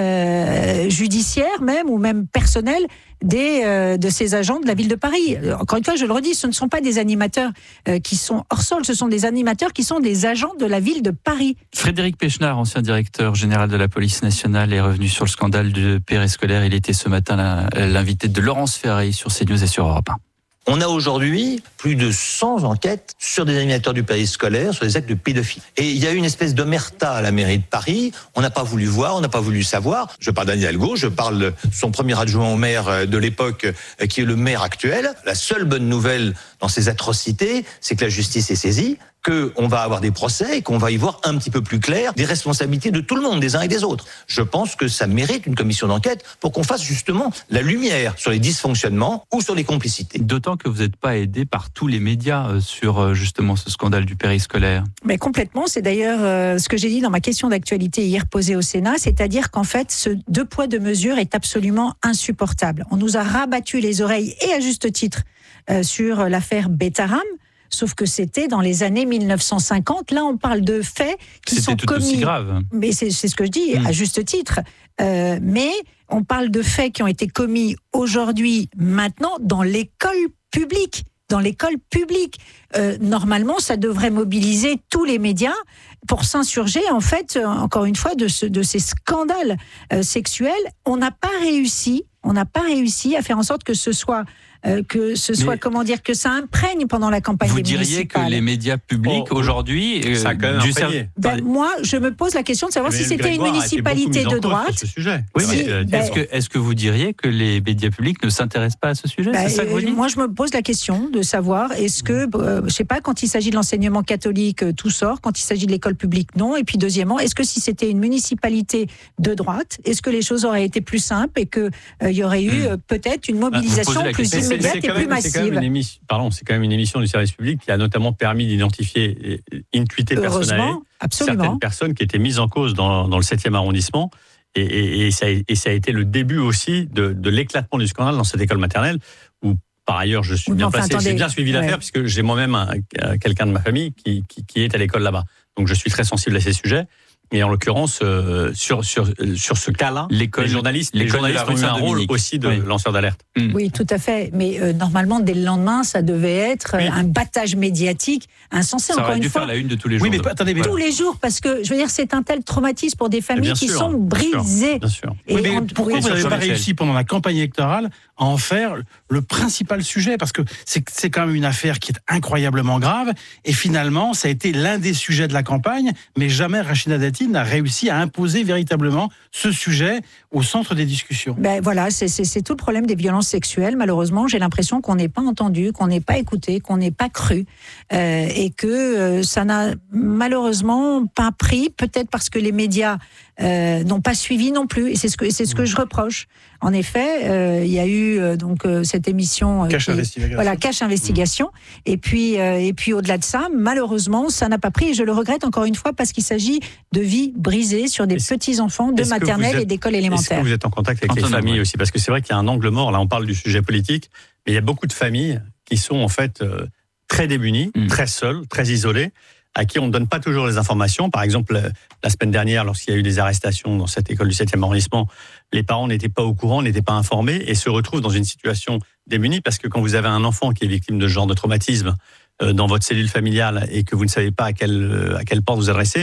euh, judiciaires même, ou même personnels, des, euh, de ces agents de la ville de Paris. Encore une fois, je le redis, ce ne sont pas des animateurs euh, qui sont hors sol, ce sont des animateurs qui sont des agents de la ville de Paris. Frédéric Pechnard, ancien directeur général de la police nationale, est revenu sur le scandale du périscolaire. Il était ce matin l'invité de Laurence Ferrari sur CNews et sur Europe un. On a aujourd'hui plus de cent enquêtes sur des animateurs du périscolaire, sur des actes de pédophilie. Et il y a eu une espèce d'omerta à la mairie de Paris. On n'a pas voulu voir, on n'a pas voulu savoir. Je parle d'Anne Hidalgo, je parle de son premier adjoint au maire de l'époque, qui est le maire actuel. La seule bonne nouvelle dans ces atrocités, c'est que la justice est saisie, qu'on va avoir des procès et qu'on va y voir un petit peu plus clair des responsabilités de tout le monde, des uns et des autres. Je pense que ça mérite une commission d'enquête pour qu'on fasse justement la lumière sur les dysfonctionnements ou sur les complicités. D'autant que vous n'êtes pas aidé par tous les médias sur justement ce scandale du périscolaire. Mais complètement, c'est d'ailleurs euh, ce que j'ai dit dans ma question d'actualité hier posée au Sénat, c'est-à-dire qu'en fait, ce deux poids deux mesures est absolument insupportable. On nous a rabattu les oreilles, et à juste titre, euh, sur l'affaire Betaram. Sauf que c'était dans les années mille neuf cent cinquante. Là, on parle de faits qui c'était sont tout commis. Aussi grave. Mais c'est, c'est ce que je dis, mmh. à juste titre. Euh, mais on parle de faits qui ont été commis aujourd'hui, maintenant, dans l'école publique. Dans l'école publique. Euh, normalement, ça devrait mobiliser tous les médias pour s'insurger, en fait, encore une fois, de, ce, de ces scandales euh, sexuels. On n'a pas réussi, on n'a pas réussi à faire en sorte que ce soit... Euh, que ce soit, mais comment dire, que ça imprègne pendant la campagne vous municipale. Vous diriez que les médias publics oh, aujourd'hui, euh, ça a quand même du service. Ben, moi, je me pose la question de savoir mais si c'était une municipalité de droite. Ce sujet. Oui, si, mais ben, est-ce que est-ce que vous diriez que les médias publics ne s'intéressent pas à ce sujet ben, c'est ça que vous dites ? Moi, je me pose la question de savoir est-ce que, euh, je sais pas, quand il s'agit de l'enseignement catholique, euh, tout sort. Quand il s'agit de l'école publique, non. Et puis deuxièmement, est-ce que si c'était une municipalité de droite, est-ce que les choses auraient été plus simples et que il euh, y aurait eu euh, peut-être une mobilisation ah, plus immédiate et plus massive? C'est quand même une émission, pardon, c'est quand même une émission du service public qui a notamment permis d'identifier in tuite personnelle certaines personnes qui étaient mises en cause dans, dans le septième arrondissement. Et, et, et, ça a, et ça a été le début aussi de, de l'éclatement du scandale dans cette école maternelle où, par ailleurs, je suis oui, bien enfin, placé. Attendez, j'ai bien suivi l'affaire ouais. puisque j'ai moi-même un, quelqu'un de ma famille qui, qui, qui est à l'école là-bas. Donc je suis très sensible à ces sujets. Et en l'occurrence, euh, sur, sur, sur ce cas-là, l'école, les journalistes, les journalistes ont eu un rôle aussi de oui. lanceur d'alerte. Mmh. Oui, tout à fait. Mais euh, normalement, dès le lendemain, ça devait être oui. un battage médiatique insensé. Ça encore aurait une dû fois. faire la une de tous les jours. Oui, mais attendez, mais tous les jours, parce que je veux dire, c'est un tel traumatisme pour des familles qui sûr, sont brisées. Bien sûr. Et oui, mais on, pourquoi oui, vous n'avez pas réussi pendant la campagne électorale à en faire le principal sujet ? Parce que c'est, c'est quand même une affaire qui est incroyablement grave. Et finalement, ça a été l'un des sujets de la campagne. Mais jamais Rachida Dati n'a réussi à imposer véritablement ce sujet au centre des discussions. Ben voilà, c'est, c'est, c'est tout le problème des violences sexuelles. Malheureusement, j'ai l'impression qu'on n'est pas entendu, qu'on n'est pas écouté, qu'on n'est pas cru, euh, et que euh, ça n'a malheureusement pas pris, peut-être parce que les médias euh, n'ont pas suivi non plus. Et c'est ce que, c'est ce que je reproche. En effet, euh, il y a eu euh, donc euh, cette émission euh, Cache qui, Investigation. Voilà, Cache Investigation. Mmh. Et puis euh, et puis au-delà de ça, malheureusement, ça n'a pas pris. Et je le regrette encore une fois parce qu'il s'agit de vies brisées sur des est-ce, petits enfants de maternelle êtes, et d'école élémentaire. Est-ce que vous êtes en contact avec Antoine, les familles ouais. aussi ? Parce que c'est vrai qu'il y a un angle mort. Là, on parle du sujet politique, mais il y a beaucoup de familles qui sont en fait euh, très démunies, mmh. très seules, très isolées, à qui on ne donne pas toujours les informations. Par exemple, la semaine dernière, lorsqu'il y a eu des arrestations dans cette école du septième arrondissement, les parents n'étaient pas au courant, n'étaient pas informés et se retrouvent dans une situation démunie parce que quand vous avez un enfant qui est victime de ce genre de traumatisme euh, dans votre cellule familiale et que vous ne savez pas à quelle, à quelle porte vous adresser,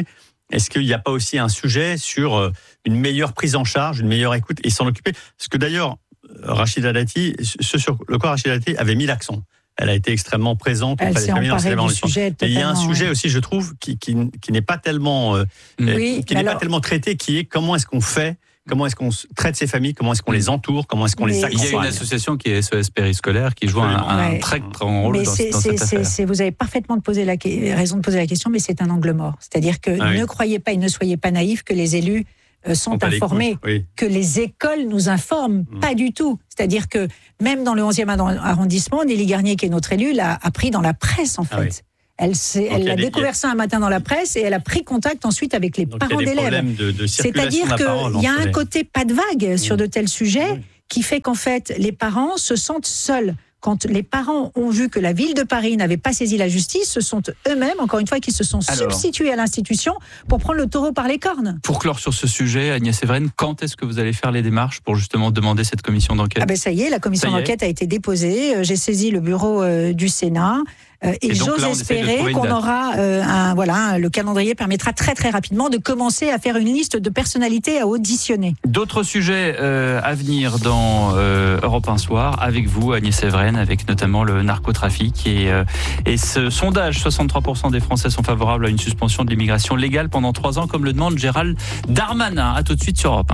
Est-ce qu'il n'y a pas aussi un sujet sur une meilleure prise en charge, une meilleure écoute et s'en occuper? Parce que d'ailleurs, Rachida Dati, ce sur le quoi Rachida Dati avait mis l'accent. Elle a été extrêmement présente auprès des familles en célébrant les sujet, Et il y a un sujet ouais. aussi, je trouve, qui, qui, qui n'est pas tellement, euh, oui, qui n'est alors... pas tellement traité, qui est comment est-ce qu'on fait, comment est-ce qu'on traite ces familles, comment est-ce qu'on les entoure, comment est-ce qu'on mais les accompagne. Il y a une association qui est S O S Périscolaire qui joue un, un ouais. très grand rôle mais dans, c'est, dans cette c'est, affaire. C'est, vous avez parfaitement posé la, raison de poser la question, mais c'est un angle mort. C'est-à-dire que ah oui. ne croyez pas et ne soyez pas naïfs que les élus sont informés, oui. que les écoles nous informent, mmh. pas du tout. C'est-à-dire que même dans le onzième arrondissement, Nelly Garnier, qui est notre élue, l'a appris dans la presse, en fait. Ah oui. Elle, elle a découvert des... ça un matin dans la presse et elle a pris contact ensuite avec les Donc parents il y a des d'élèves. De, de C'est-à-dire qu'il y a un côté pas de vague mmh. sur de tels sujets mmh. qui fait qu'en fait, les parents se sentent seuls. Quand les parents ont vu que la ville de Paris n'avait pas saisi la justice, ce sont eux-mêmes, encore une fois, qui se sont Alors, substitués à l'institution pour prendre le taureau par les cornes. Pour clore sur ce sujet, Agnès Evren, quand est-ce que vous allez faire les démarches pour justement demander cette commission d'enquête ? Ah ben ça y est, la commission d'enquête a été déposée. J'ai saisi le bureau euh, du Sénat. Euh, et, et j'ose là, espérer qu'on aura euh, un, voilà, le calendrier permettra très très rapidement de commencer à faire une liste de personnalités à auditionner. D'autres sujets euh, à venir dans euh, Europe un Soir avec vous, Agnès Evren, avec notamment le narcotrafic et, euh, et ce sondage, soixante-trois pour cent des Français sont favorables à une suspension de l'immigration légale pendant trois ans, comme le demande Gérald Darmanin. À tout de suite sur Europe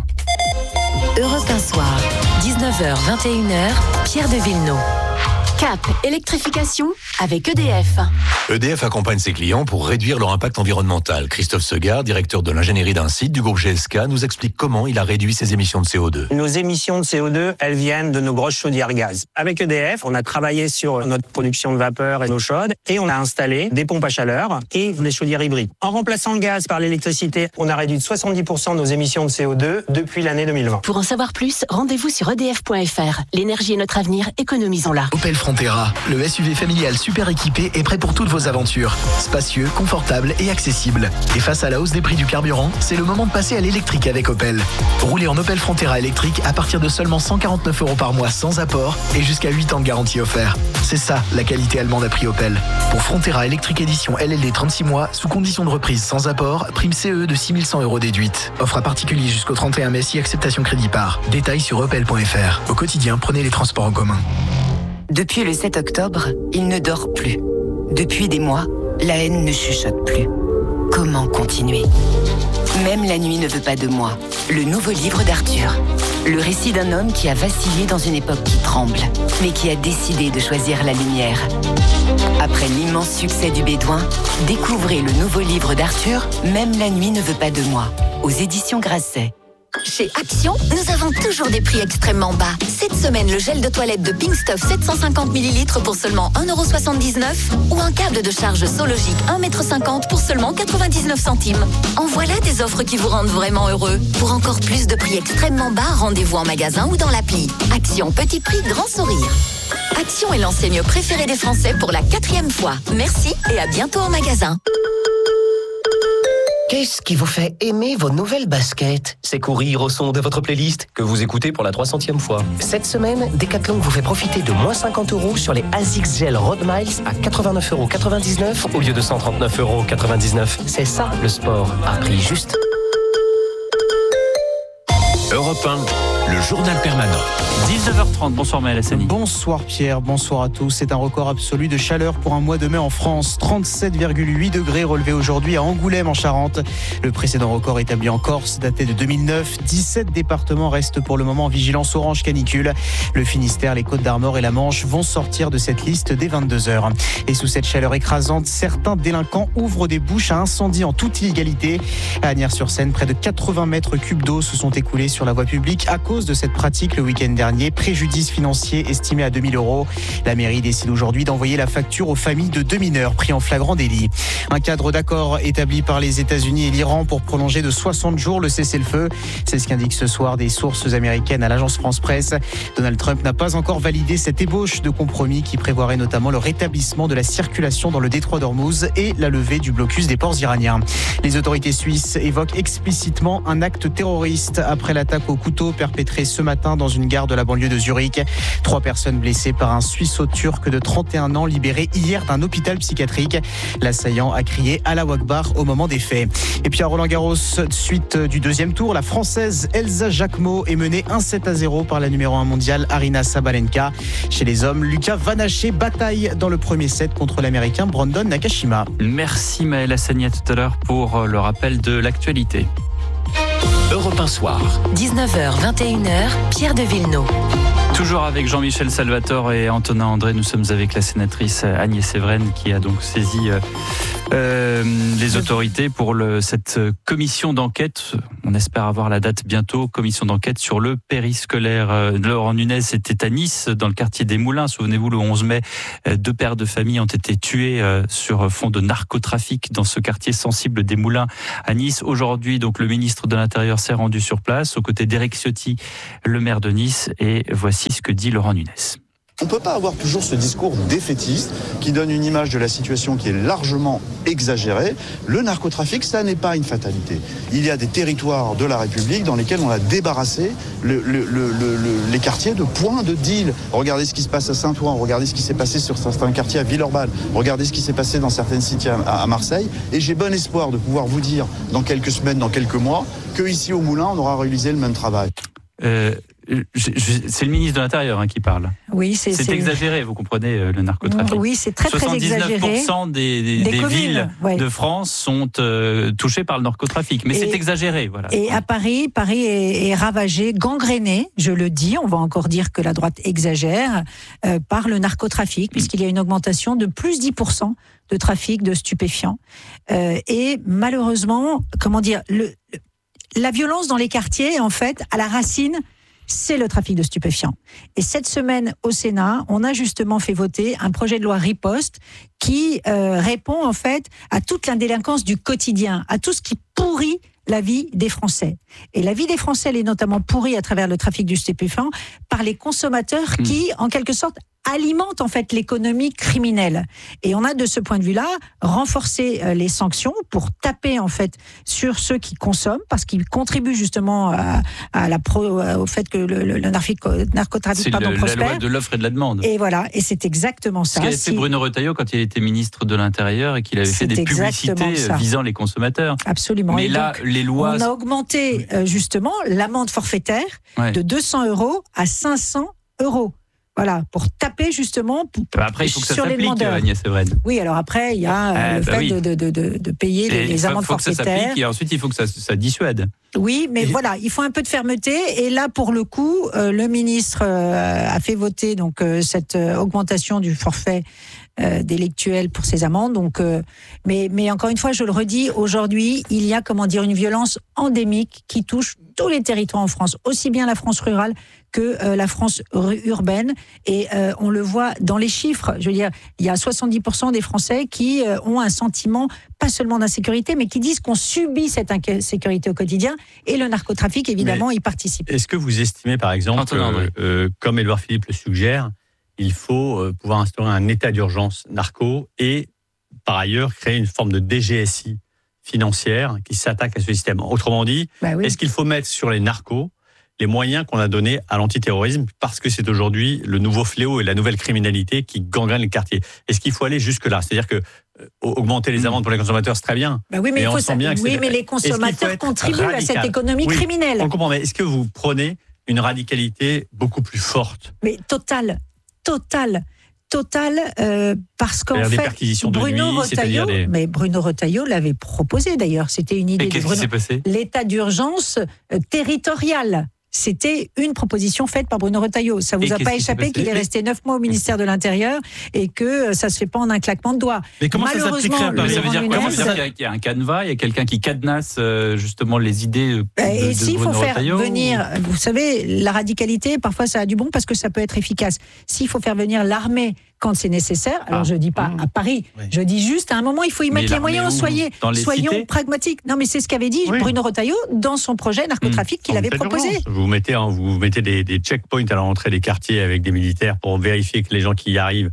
un. Europe un Soir, dix-neuf heures vingt et une heures, Pierre de Villeneuve. Cap, électrification avec E D F. E D F accompagne ses clients pour réduire leur impact environnemental. Christophe Segard, directeur de l'ingénierie d'un site du groupe G S K, nous explique comment il a réduit ses émissions de C O deux. Nos émissions de C O deux, elles viennent de nos grosses chaudières gaz. Avec E D F, on a travaillé sur notre production de vapeur et d'eau chaude et on a installé des pompes à chaleur et des chaudières hybrides. En remplaçant le gaz par l'électricité, on a réduit de soixante-dix pour cent nos émissions de C O deux depuis l'année deux mille vingt. Pour en savoir plus, rendez-vous sur E D F point F R. L'énergie est notre avenir, économisons-la. Opel Frontera, le S U V familial super équipé est prêt pour toutes vos aventures. Spacieux, confortable et accessible. Et face à la hausse des prix du carburant, c'est le moment de passer à l'électrique avec Opel. Roulez en Opel Frontera électrique à partir de seulement cent quarante-neuf euros par mois sans apport et jusqu'à huit ans de garantie offert. C'est ça, la qualité allemande à prix Opel. Pour Frontera électrique édition L L D trente-six mois, sous condition de reprise sans apport, prime C E de six mille cent euros déduite. Offre à particulier jusqu'au trente et un mai si acceptation crédit par. Détails sur opel point F R. Au quotidien, prenez les transports en commun. Depuis le sept octobre, il ne dort plus. Depuis des mois, la haine ne chuchote plus. Comment continuer ? Même la nuit ne veut pas de moi. Le nouveau livre d'Arthur. Le récit d'un homme qui a vacillé dans une époque qui tremble, mais qui a décidé de choisir la lumière. Après l'immense succès du Bédouin, découvrez le nouveau livre d'Arthur, Même la nuit ne veut pas de moi, aux éditions Grasset. Chez Action, nous avons toujours des prix extrêmement bas. Cette semaine, le gel de toilette de Pink Stuff sept cent cinquante millilitres pour seulement un euro soixante-dix-neuf ou un câble de charge Sologic un mètre cinquante pour seulement quatre-vingt-dix-neuf centimes. En voilà des offres qui vous rendent vraiment heureux. Pour encore plus de prix extrêmement bas, rendez-vous en magasin ou dans l'appli. Action, petit prix, grand sourire. Action est l'enseigne préférée des Français pour la quatrième fois. Merci et à bientôt en magasin. Qu'est-ce qui vous fait aimer vos nouvelles baskets ? C'est courir au son de votre playlist que vous écoutez pour la trois centième fois. Cette semaine, Decathlon vous fait profiter de moins cinquante euros sur les Asics Gel Road Miles à quatre-vingt-neuf euros quatre-vingt-dix-neuf au lieu de cent trente-neuf euros quatre-vingt-dix-neuf. C'est ça le sport, à prix juste. Europe un, le journal permanent. dix-neuf heures trente, bonsoir Maël Hassani. Bonsoir Pierre, bonsoir à tous. C'est un record absolu de chaleur pour un mois de mai en France. trente-sept virgule huit degrés relevés aujourd'hui à Angoulême en Charente. Le précédent record établi en Corse datait de deux mille neuf. dix-sept départements restent pour le moment en vigilance orange canicule. Le Finistère, les Côtes-d'Armor et la Manche vont sortir de cette liste dès vingt-deux heures. Et sous cette chaleur écrasante, certains délinquants ouvrent des bouches à incendie en toute illégalité. À Agnières-sur-Seine, près de quatre-vingts mètres cubes d'eau se sont écoulés sur la voie publique à cause de cette pratique le week-end dernier. Préjudice financier estimé à deux mille euros. La mairie décide aujourd'hui d'envoyer la facture aux familles de deux mineurs pris en flagrant délit. Un cadre d'accord établi par les États-Unis et l'Iran pour prolonger de soixante jours le cessez-le-feu. C'est ce qu'indiquent ce soir des sources américaines à l'agence France-Presse. Donald Trump n'a pas encore validé cette ébauche de compromis qui prévoirait notamment le rétablissement de la circulation dans le détroit d'Ormuz et la levée du blocus des ports iraniens. Les autorités suisses évoquent explicitement un acte terroriste après l'attaque au couteau perpétré perpétré ce matin dans une gare de la banlieue de Zurich. Trois personnes blessées par un Suisseau-Turc de trente et un ans libéré hier d'un hôpital psychiatrique. L'assaillant a crié Allahu Akbar au moment des faits. Et puis à Roland-Garros, suite du deuxième tour, la Française Elsa Jacquemot est menée un sept à zéro par la numéro un mondiale Aryna Sabalenka. Chez les hommes, Lucas Vanaché bataille dans le premier set contre l'Américain Brandon Nakashima. Merci Maël Assania tout à l'heure pour le rappel de l'actualité. Europe un soir. dix-neuf heures vingt et une heures, Pierre de Villeneuve. Toujours avec Jean-Michel Salvatore et Antonin André, nous sommes avec la sénatrice Agnès Evren qui a donc saisi euh, euh, les autorités pour le, cette commission d'enquête. On espère avoir la date bientôt, commission d'enquête sur le périscolaire. Euh, Laurent Nunez était à Nice, dans le quartier des Moulins. Souvenez-vous, le onze mai, euh, deux pères de famille ont été tués euh, sur fond de narcotrafic dans ce quartier sensible des Moulins à Nice. Aujourd'hui, donc, le ministre de l'Intérieur s'est rendu sur place, aux côtés d'Éric Ciotti, le maire de Nice, et voici ce que dit Laurent Nunez. On ne peut pas avoir toujours ce discours défaitiste qui donne une image de la situation qui est largement exagérée. Le narcotrafic, ça n'est pas une fatalité. Il y a des territoires de la République dans lesquels on a débarrassé le, le, le, le, les quartiers de points de deal. Regardez ce qui se passe à Saint-Ouen, regardez ce qui s'est passé sur certains quartiers à Villeurbanne, regardez ce qui s'est passé dans certaines cités à, à Marseille. Et j'ai bon espoir de pouvoir vous dire dans quelques semaines, dans quelques mois, qu'ici au Moulin, on aura réalisé le même travail. Euh... C'est le ministre de l'Intérieur hein, qui parle. Oui, c'est, c'est exagéré, vous comprenez, le narcotrafic. Oui, c'est très très exagéré. soixante-dix-neuf pour cent des, des, des, des villes ouais. de France sont euh, touchées par le narcotrafic, mais et, c'est exagéré. Voilà. Et à Paris, Paris est, est ravagé, gangréné, je le dis, on va encore dire que la droite exagère, euh, par le narcotrafic, puisqu'il y a une augmentation de plus dix pour cent de trafic de stupéfiants. Euh, et malheureusement, comment dire, le, la violence dans les quartiers, en fait, à la racine, c'est le trafic de stupéfiants. Et cette semaine, au Sénat, on a justement fait voter un projet de loi riposte qui euh, répond en fait à toute la délinquance du quotidien, à tout ce qui pourrit la vie des Français. Et la vie des Français, elle est notamment pourrie à travers le trafic du stupéfiant par les consommateurs mmh. qui, en quelque sorte, alimentent en fait l'économie criminelle. Et on a de ce point de vue-là renforcé les sanctions pour taper en fait sur ceux qui consomment, parce qu'ils contribuent justement à, à la pro, au fait que le, le, le narcotrafic c'est pardon, le, prospère. La loi de l'offre et de la demande. Et voilà, et c'est exactement ça. Ce qu'avait fait si... Bruno Retailleau quand il était ministre de l'Intérieur et qu'il avait c'est fait des publicités ça. visant les consommateurs. Absolument. Mais et là, donc, les lois... On a augmenté euh, justement l'amende forfaitaire ouais. de deux cents euros à cinq cents euros. Voilà, pour taper justement pour, après, il faut que ça sur les demandeurs. Agnès Evren. Oui, alors après, il y a ah, le bah fait oui. de, de, de, de payer et les, les amendes faut forfaitaires. Il faut que ça s'applique et ensuite, il faut que ça, ça dissuade. Oui, mais et... voilà, il faut un peu de fermeté. Et là, pour le coup, euh, le ministre euh, a fait voter donc euh, cette euh, augmentation du forfait euh, délictuel pour ces amendes. Donc, euh, mais, mais encore une fois, je le redis, aujourd'hui, il y a comment dire une violence endémique qui touche tous les territoires en France, aussi bien la France rurale que euh, la France urbaine. Et euh, on le voit dans les chiffres. Je veux dire, il y a soixante-dix pour cent des Français qui euh, ont un sentiment, pas seulement d'insécurité, mais qui disent qu'on subit cette insécurité au quotidien. Et le narcotrafic, évidemment, mais y participe. Est-ce que vous estimez, par exemple, que, euh, comme Édouard Philippe le suggère, il faut euh, pouvoir instaurer un état d'urgence narco et, par ailleurs, créer une forme de D G S I financière qui s'attaque à ce système? Autrement dit, bah oui. est-ce qu'il faut mettre sur les narcos les moyens qu'on a donnés à l'antiterrorisme, parce que c'est aujourd'hui le nouveau fléau et la nouvelle criminalité qui gangrène les quartiers? Est-ce qu'il faut aller jusque-là? C'est-à-dire que euh, augmenter les amendes pour les consommateurs, c'est très bien. Bah oui, mais, mais, il on faut sent ça... bien que oui, c'est... mais les consommateurs contribuent radical? à cette économie oui, criminelle. On comprend, mais est-ce que vous prenez une radicalité beaucoup plus forte? Mais totale, totale. Total, euh, parce qu'en fait, Bruno nuit, Retailleau, des... mais Bruno Retailleau l'avait proposé d'ailleurs. C'était une idée Et qu'est-ce de Bruno. Qui s'est passé? L'état d'urgence euh, territorial. C'était une proposition faite par Bruno Retailleau. Ça vous et a pas échappé qu'il est resté neuf mois au ministère de l'Intérieur et que ça se fait pas en un claquement de doigts. Mais comment Malheureusement, ça s'appliquerait à Paris? Ça veut dire quoi? Ça veut dire qu'il y a un canevas, il y a quelqu'un qui cadenasse euh, justement les idées de, bah, et de s'il faut faire Retailleau, venir, ou... vous savez, la radicalité, parfois ça a du bon parce que ça peut être efficace. S'il faut faire venir l'armée quand c'est nécessaire, alors ah, je dis pas mmh. à Paris, oui. je dis juste à un moment il faut y mettre les moyens. Soyez, soyons cités? pragmatiques. Non, mais c'est ce qu'avait dit oui. Bruno Retailleau dans son projet narcotrafic mmh. qu'il avait proposé. Vous mettez, vous mettez des, des checkpoints à l'entrée des quartiers avec des militaires pour vérifier que les gens qui y arrivent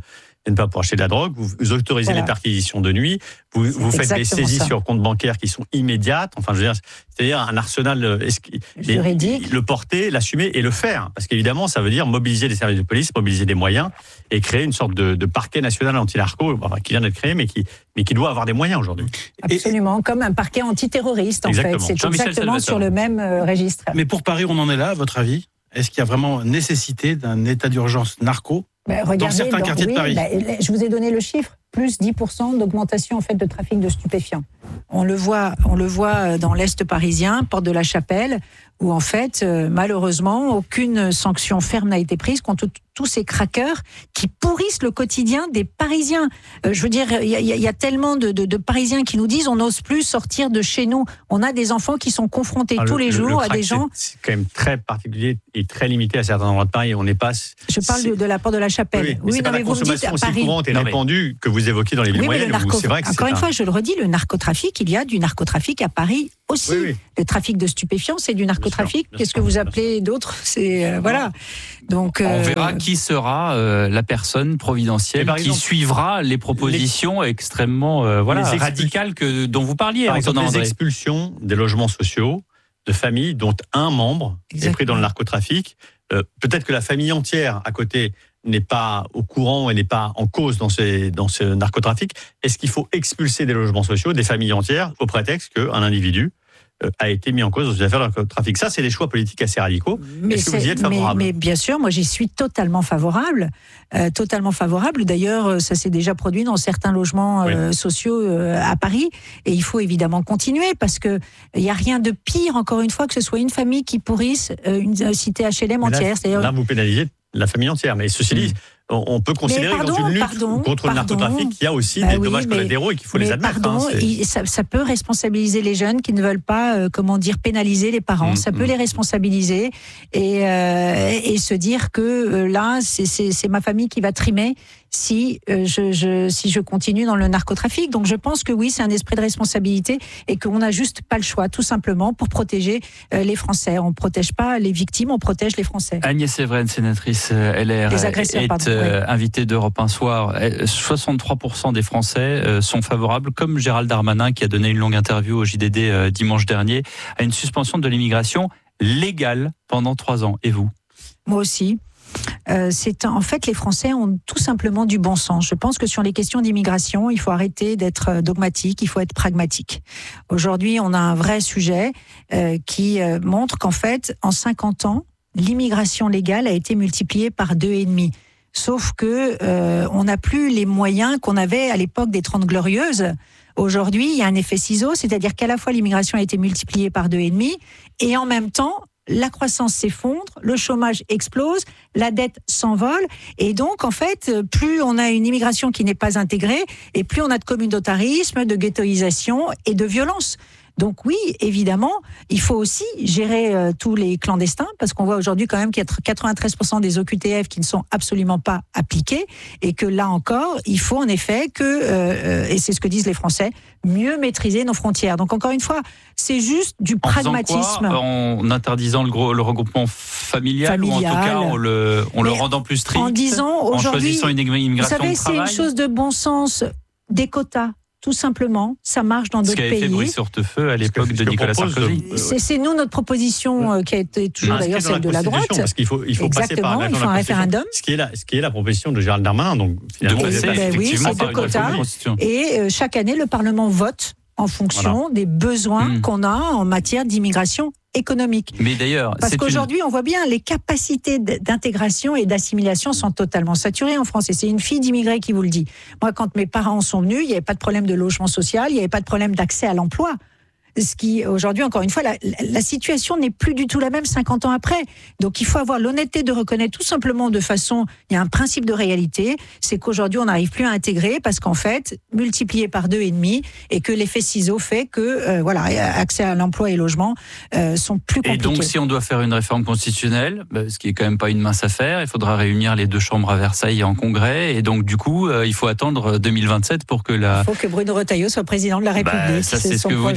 n'êtes pas pour acheter de la drogue, vous, vous autorisez voilà. les perquisitions de nuit, vous, vous faites des saisies ça. sur compte bancaire qui sont immédiates, enfin je veux dire, c'est-à-dire un arsenal juridique, le porter, l'assumer et le faire. Parce qu'évidemment, ça veut dire mobiliser les services de police, mobiliser des moyens et créer une sorte de, de parquet national anti-narco, enfin, qui vient d'être créé, mais qui, mais qui doit avoir des moyens aujourd'hui. Absolument, et, comme un parquet antiterroriste en exactement. fait. C'est exactement sur le même euh, registre. Mais pour Paris, on en est là, à votre avis ? Est-ce qu'il y a vraiment nécessité d'un état d'urgence narco bah, regardez, dans certains dans, quartiers oui, de Paris ? bah, Je vous ai donné le chiffre, plus dix pour cent d'augmentation en fait, de trafic de stupéfiants. On le voit, on le voit dans l'Est parisien, porte de la Chapelle, où en fait, euh, malheureusement, aucune sanction ferme n'a été prise contre t- tous ces craqueurs qui pourrissent le quotidien des Parisiens. Euh, je veux dire, il y, y, y a tellement de, de, de Parisiens qui nous disent on n'ose plus sortir de chez nous. On a des enfants qui sont confrontés ah, tous le, les jours le, le à des gens. C'est quand même très particulier et très limité à certains endroits de Paris. On n'est pas. Je parle de, de la porte de la Chapelle. Oui, oui, oui non, mais vous me dites à Paris. Courante et répandue que vous évoquez dans les villes oui, moyennes. Narco... C'est vrai que Encore c'est une un... fois, je le redis, le narcotrafic, il y a du narcotrafic à Paris aussi. Oui, oui. Le trafic de stupéfiants, c'est du narcotrafic. Bien Qu'est-ce sûr, que vous appelez d'autres ? C'est euh, voilà. Donc, euh... on verra qui sera euh, la personne providentielle qui exemple, suivra les propositions les... extrêmement euh, voilà expul... radicales que dont vous parliez. Par exemple, les expulsions des logements sociaux de familles dont un membre Exactement. est pris dans le narcotrafic. Euh, peut-être que la famille entière à côté n'est pas au courant et n'est pas en cause dans, ces, dans ce narcotrafic. Est-ce qu'il faut expulser des logements sociaux, des familles entières, au prétexte qu'un individu euh, a été mis en cause dans une affaire de narcotrafic ? Ça, c'est des choix politiques assez radicaux. Mais Est-ce que vous y êtes favorable ? mais, mais bien sûr, moi j'y suis totalement favorable. Euh, totalement favorable. D'ailleurs, ça s'est déjà produit dans certains logements euh, oui. sociaux euh, à Paris. Et il faut évidemment continuer parce qu'il n'y a rien de pire, encore une fois, que ce soit une famille qui pourrisse euh, une cité H L M entière. Là, là, vous pénalisez la famille entière. Mais ceci dit, on peut considérer pardon, que dans une lutte pardon, contre pardon, le narcotrafic, il y a aussi bah des oui, dommages mais, collatéraux et qu'il faut les admettre. Pardon, hein, il, ça, ça peut responsabiliser les jeunes qui ne veulent pas, euh, comment dire, pénaliser les parents. Mmh, ça peut mmh. les responsabiliser et, euh, et se dire que euh, là, c'est, c'est, c'est ma famille qui va trimer si euh, je, je si je continue dans le narcotrafic. Donc je pense que oui, c'est un esprit de responsabilité et qu'on n'a juste pas le choix, tout simplement, pour protéger euh, les Français. On ne protège pas les victimes, on protège les Français. Agnès Evren, sénatrice L R, les agresseurs, est pardon, euh, oui. invitée d'Europe un soir. soixante-trois pour cent des Français euh, sont favorables, comme Gérald Darmanin, qui a donné une longue interview au J D D euh, dimanche dernier, à une suspension de l'immigration légale pendant trois ans. Et vous ? Moi aussi. Euh, c'est en fait les Français ont tout simplement du bon sens. Je pense que sur les questions d'immigration, il faut arrêter d'être dogmatique, il faut être pragmatique. Aujourd'hui, on a un vrai sujet euh, qui euh, montre qu'en fait, en cinquante ans, l'immigration légale a été multipliée par deux et demi. Sauf que euh, on n'a plus les moyens qu'on avait à l'époque des Trente Glorieuses. Aujourd'hui, il y a un effet ciseau, c'est-à-dire qu'à la fois l'immigration a été multipliée par deux et demi, et en même temps la croissance s'effondre, le chômage explose, la dette s'envole, et donc en fait, plus on a une immigration qui n'est pas intégrée, et plus on a de communautarisme, de ghettoisation et de violence. Donc oui, évidemment, il faut aussi gérer euh, tous les clandestins, parce qu'on voit aujourd'hui quand même qu'il y a quatre-vingt-treize pour cent des O Q T F qui ne sont absolument pas appliqués, et que là encore, il faut en effet que, euh, et c'est ce que disent les Français, mieux maîtriser nos frontières. Donc encore une fois, c'est juste du en pragmatisme. Quoi, en interdisant le, gros, le regroupement familial, familial, ou en tout cas en le, en le rendant plus strict, en disant aujourd'hui, en choisissant une immigration vous savez, de travail. C'est une chose de bon sens, des quotas. Tout simplement, ça marche dans d'autres pays. Ce qui avait fait bruit sur feu à l'époque de Nicolas Sarkozy. De... C'est, c'est nous notre proposition euh, qui a été toujours non, d'ailleurs celle de la droite. Parce qu'il faut, il faut passer par il faut un référendum. Ce qui est la, ce qui est la proposition de Gérald Darmanin. Donc finalement, et, ben, ben oui, c'est deux quotas. Et euh, chaque année, le Parlement vote en fonction voilà. des besoins mmh. qu'on a en matière d'immigration économique. Mais d'ailleurs, parce qu'aujourd'hui, une... on voit bien les capacités d'intégration et d'assimilation sont totalement saturées en France. Et c'est une fille d'immigrés qui vous le dit. Moi, quand mes parents sont venus, il n'y avait pas de problème de logement social, il n'y avait pas de problème d'accès à l'emploi. Ce qui, aujourd'hui, encore une fois, la, la situation n'est plus du tout la même cinquante ans après. Donc, il faut avoir l'honnêteté de reconnaître tout simplement de façon... Il y a un principe de réalité, c'est qu'aujourd'hui, on n'arrive plus à intégrer parce qu'en fait, multiplié par deux et demi, et que l'effet ciseau fait que, euh, voilà, accès à l'emploi et logement euh, sont plus compliqués. Et donc, si on doit faire une réforme constitutionnelle, bah, ce qui est quand même pas une mince affaire, il faudra réunir les deux chambres à Versailles en congrès, et donc, du coup, euh, il faut attendre deux mille vingt-sept pour que la... Il faut que Bruno Retailleau soit président de la République. Bah, ça, c'est, c'est ce que projet. Vous dites, Agnès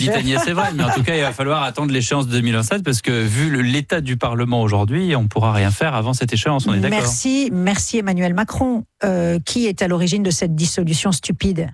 c'est vrai, mais en tout cas, il va falloir attendre l'échéance de deux mille vingt-sept parce que vu le, l'état du Parlement aujourd'hui, on ne pourra rien faire avant cette échéance, on est d'accord. Merci, merci Emmanuel Macron, euh, qui est à l'origine de cette dissolution stupide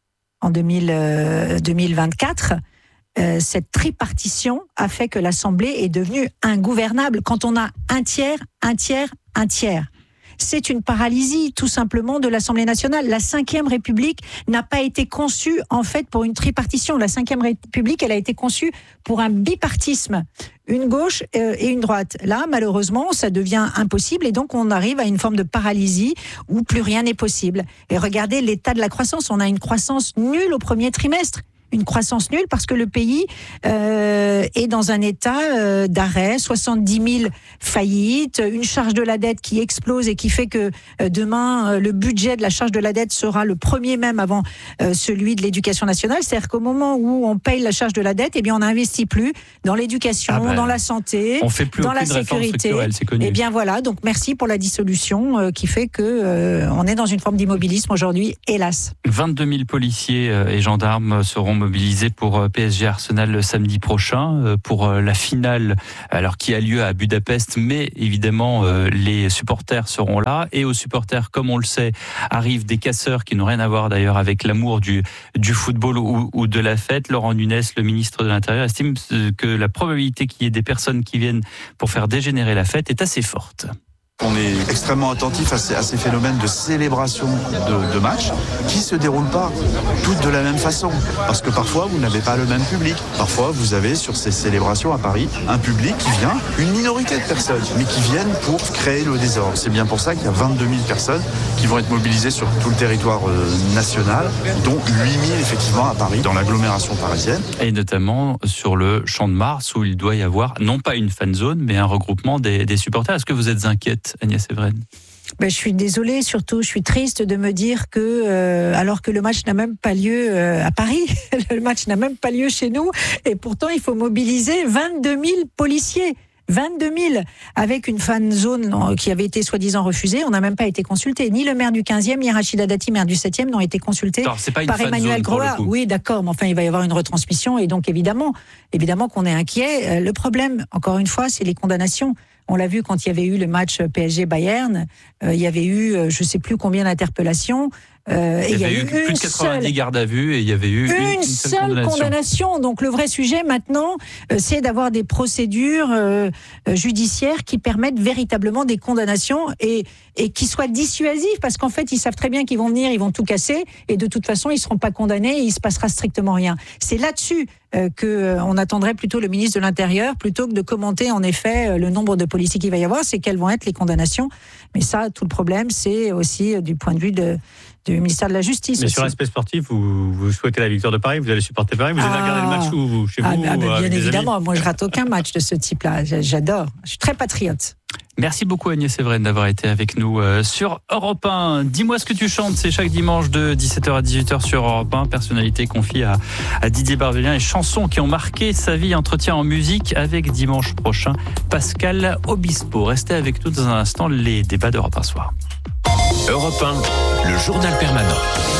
en deux mille, euh, deux mille vingt-quatre. Euh, cette tripartition a fait que l'Assemblée est devenue ingouvernable quand on a un tiers, un tiers, un tiers. C'est une paralysie, tout simplement, de l'Assemblée nationale. La Cinquième République n'a pas été conçue, en fait, pour une tripartition. La Cinquième République, elle a été conçue pour un bipartisme, une gauche euh, et une droite. Là, malheureusement, ça devient impossible et donc on arrive à une forme de paralysie où plus rien n'est possible. Et regardez l'état de la croissance. On a une croissance nulle au premier trimestre. Une croissance nulle parce que le pays euh, est dans un état euh, d'arrêt, soixante-dix mille faillites, une charge de la dette qui explose et qui fait que euh, demain, euh, le budget de la charge de la dette sera le premier même avant euh, celui de l'éducation nationale. C'est-à-dire qu'au moment où on paye la charge de la dette, eh bien, on n'investit plus dans l'éducation, ah ben, dans la santé, on fait plus dans la sécurité. C'est connu. Eh bien voilà, donc merci pour la dissolution euh, qui fait que euh, on est dans une forme d'immobilisme aujourd'hui, hélas. vingt-deux mille policiers et gendarmes seront mobilisés pour P S G Arsenal le samedi prochain pour la finale, alors qui a lieu à Budapest, mais évidemment les supporters seront là et aux supporters, comme on le sait, arrivent des casseurs qui n'ont rien à voir d'ailleurs avec l'amour du, du football ou, ou de la fête. Laurent Nunez, le ministre de l'Intérieur, estime que la probabilité qu'il y ait des personnes qui viennent pour faire dégénérer la fête est assez forte. On est extrêmement attentif à ces, à ces phénomènes de célébration de, de matchs qui ne se déroulent pas toutes de la même façon. Parce que parfois, vous n'avez pas le même public. Parfois, vous avez sur ces célébrations à Paris un public qui vient, une minorité de personnes, mais qui viennent pour créer le désordre. C'est bien pour ça qu'il y a vingt-deux mille personnes qui vont être mobilisées sur tout le territoire euh, national, dont huit mille effectivement à Paris, dans l'agglomération parisienne. Et notamment sur le Champ de Mars, où il doit y avoir non pas une fan zone, mais un regroupement des, des supporters. Est-ce que vous êtes inquiète, Agnès Evren? Ben, je suis désolée, surtout, je suis triste de me dire que, euh, alors que le match n'a même pas lieu euh, à Paris, le match n'a même pas lieu chez nous, et pourtant il faut mobiliser vingt-deux mille policiers. vingt-deux mille, avec une fan zone qui avait été soi-disant refusée. On n'a même pas été consulté. Ni le maire du quinzième, ni Rachida Dati, maire du septième, n'ont été consultés Alors, c'est pas une par fan Emmanuel zone pour le Groa. coup. Oui, d'accord, mais enfin, il va y avoir une retransmission, et donc évidemment, évidemment qu'on est inquiet. Le problème, encore une fois, c'est les condamnations. On l'a vu quand il y avait eu le match P S G-Bayern, euh, il y avait eu euh, je ne sais plus combien d'interpellations. Euh, il y et avait il y a eu eu plus de quatre-vingt-dix seule, gardes à vue et il y avait eu une, une, une seule, seule condamnation. condamnation. Donc le vrai sujet maintenant, euh, c'est d'avoir des procédures euh, judiciaires qui permettent véritablement des condamnations et, et qui soient dissuasives, parce qu'en fait, ils savent très bien qu'ils vont venir, ils vont tout casser, et de toute façon, ils ne seront pas condamnés et il ne se passera strictement rien. C'est là-dessus euh, qu'on euh, attendrait plutôt le ministre de l'Intérieur, plutôt que de commenter en effet euh, le nombre de policiers qu'il va y avoir, c'est quelles vont être les condamnations. Mais ça, tout le problème, c'est aussi euh, du point de vue de, du ministère de la Justice. Mais aussi. sur l'aspect sportif, vous, vous souhaitez la victoire de Paris, vous allez supporter Paris, vous allez Ah. regarder le match où vous, chez Ah, vous ah, ou bien avec des évidemment, amis moi je rate aucun match de ce type-là. J'adore. Je suis très patriote. Merci beaucoup Agnès Evren d'avoir été avec nous euh, sur Europe un. Dis-moi ce que tu chantes, c'est chaque dimanche de dix-sept heures à dix-huit heures sur Europe un. Personnalité confiée à, à Didier Barbelivien et chansons qui ont marqué sa vie. Entretien en musique avec dimanche prochain Pascal Obispo. Restez avec nous dans un instant, les débats d'Europe un soir. Europe un, le journal permanent.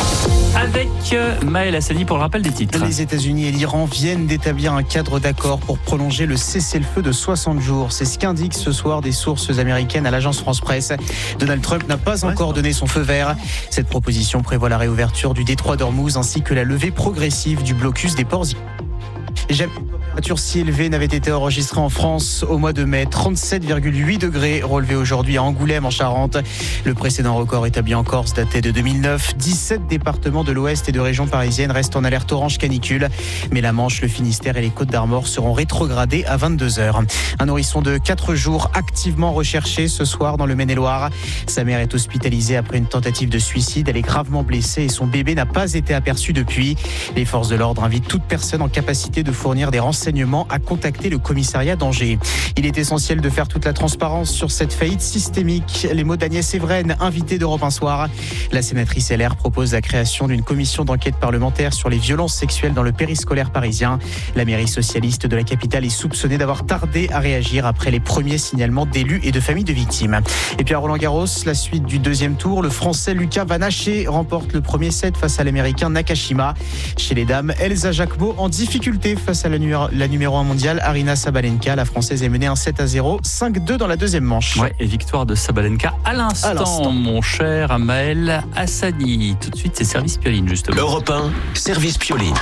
Avec Maël Hassani pour le rappel des titres. Les États-Unis et l'Iran viennent d'établir un cadre d'accord pour prolonger le cessez-le-feu de soixante jours. C'est ce qu'indiquent ce soir des sources américaines à l'agence France-Presse. Donald Trump n'a pas encore donné son feu vert. Cette proposition prévoit la réouverture du détroit d'Ormuz ainsi que la levée progressive du blocus des ports. Jamais une température si élevée n'avait été enregistrée en France au mois de mai. trente-sept virgule huit degrés relevés aujourd'hui à Angoulême en Charente. Le précédent record établi en Corse datait de deux mille neuf. dix-sept départements de l'Ouest et de régions parisiennes restent en alerte orange canicule. Mais la Manche, le Finistère et les Côtes d'Armor seront rétrogradés à vingt-deux heures. Un nourrisson de quatre jours activement recherché ce soir dans le Maine-et-Loire. Sa mère est hospitalisée après une tentative de suicide. Elle est gravement blessée et son bébé n'a pas été aperçu depuis. Les forces de l'ordre invitent toute personne en capacité de fournir des renseignements à contacter le commissariat d'Angers. Il est essentiel de faire toute la transparence sur cette faillite systémique. Les mots d'Agnès Evren, invitée d'Europe un soir. La sénatrice L R propose la création d'une commission d'enquête parlementaire sur les violences sexuelles dans le périscolaire parisien. La mairie socialiste de la capitale est soupçonnée d'avoir tardé à réagir après les premiers signalements d'élus et de familles de victimes. Et puis à Roland-Garros, la suite du deuxième tour, le Français Lucas Van Haché remporte le premier set face à l'Américain Nakashima. Chez les dames, Elsa Jacquemot en difficulté face face à la, nu- la numéro un mondiale, Aryna Sabalenka. La Française est menée un sept à zéro, cinq deux dans la deuxième manche. Ouais, et victoire de Sabalenka à l'instant, à l'instant. Mon cher Amael Hassani. Tout de suite, c'est Service Pioline, justement. Europe un, Service Pioline.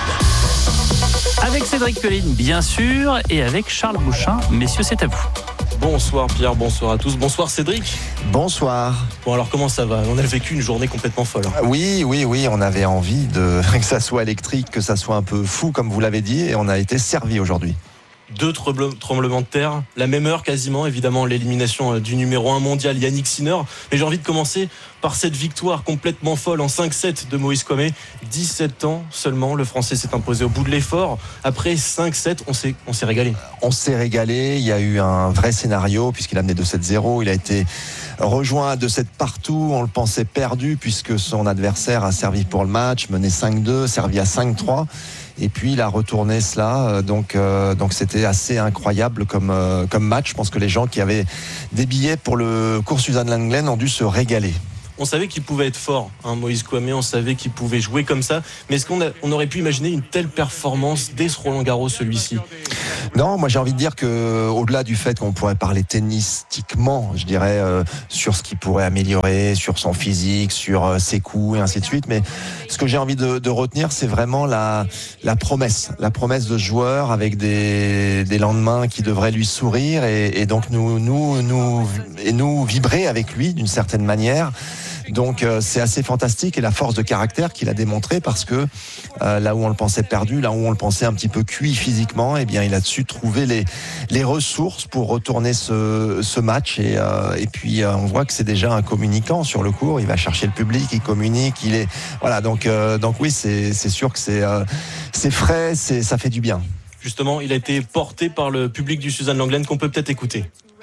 Avec Cédric Pioline, bien sûr, et avec Charles Bouchin. Messieurs, c'est à vous. Bonsoir Pierre, bonsoir à tous. Bonsoir Cédric. Bonsoir. Bon alors comment ça va ? On a vécu une journée complètement folle. Hein. Oui, oui, oui, on avait envie de que ça soit électrique, que ça soit un peu fou comme vous l'avez dit, et on a été servi aujourd'hui. Deux tremblements de terre, la même heure quasiment, évidemment l'élimination du numéro un mondial Yannick Sinner. Mais j'ai envie de commencer par cette victoire complètement folle en cinq sept de Moïse Kouamé. dix-sept ans seulement, le Français s'est imposé au bout de l'effort. Après cinq sept, on s'est, on s'est régalé. On s'est régalé, il y a eu un vrai scénario puisqu'il a mené deux sept zéro. Il a été rejoint à deux sept partout, on le pensait perdu puisque son adversaire a servi pour le match, mené cinq deux, servi à cinq trois. Et puis il a retourné cela, donc euh, donc c'était assez incroyable comme euh, comme match. Je pense que les gens qui avaient des billets pour le cours Suzanne Lenglen ont dû se régaler. On savait qu'il pouvait être fort, hein, Moïse Kouamé, on savait qu'il pouvait jouer comme ça. Mais est-ce qu'on a, on aurait pu imaginer une telle performance dès ce Roland-Garros, celui-ci ? Non, moi j'ai envie de dire que au-delà du fait qu'on pourrait parler tennistiquement, je dirais euh, sur ce qu'il pourrait améliorer, sur son physique, sur euh, ses coups et ainsi de suite, mais ce que j'ai envie de, de retenir, c'est vraiment la la promesse, la promesse de ce joueur avec des des lendemains qui devraient lui sourire et, et donc nous nous nous et nous vibrer avec lui d'une certaine manière. Donc euh, c'est assez fantastique et la force de caractère qu'il a démontré parce que euh, là où on le pensait perdu, là où on le pensait un petit peu cuit physiquement, eh bien il a su trouver les les ressources pour retourner ce ce match et euh, et puis euh, on voit que c'est déjà un communicant sur le court. Il va chercher le public, il communique, il est voilà donc euh, donc oui c'est c'est sûr que c'est euh, c'est frais, c'est ça fait du bien. Justement, il a été porté par le public du Suzanne Lenglen qu'on peut peut-être écouter.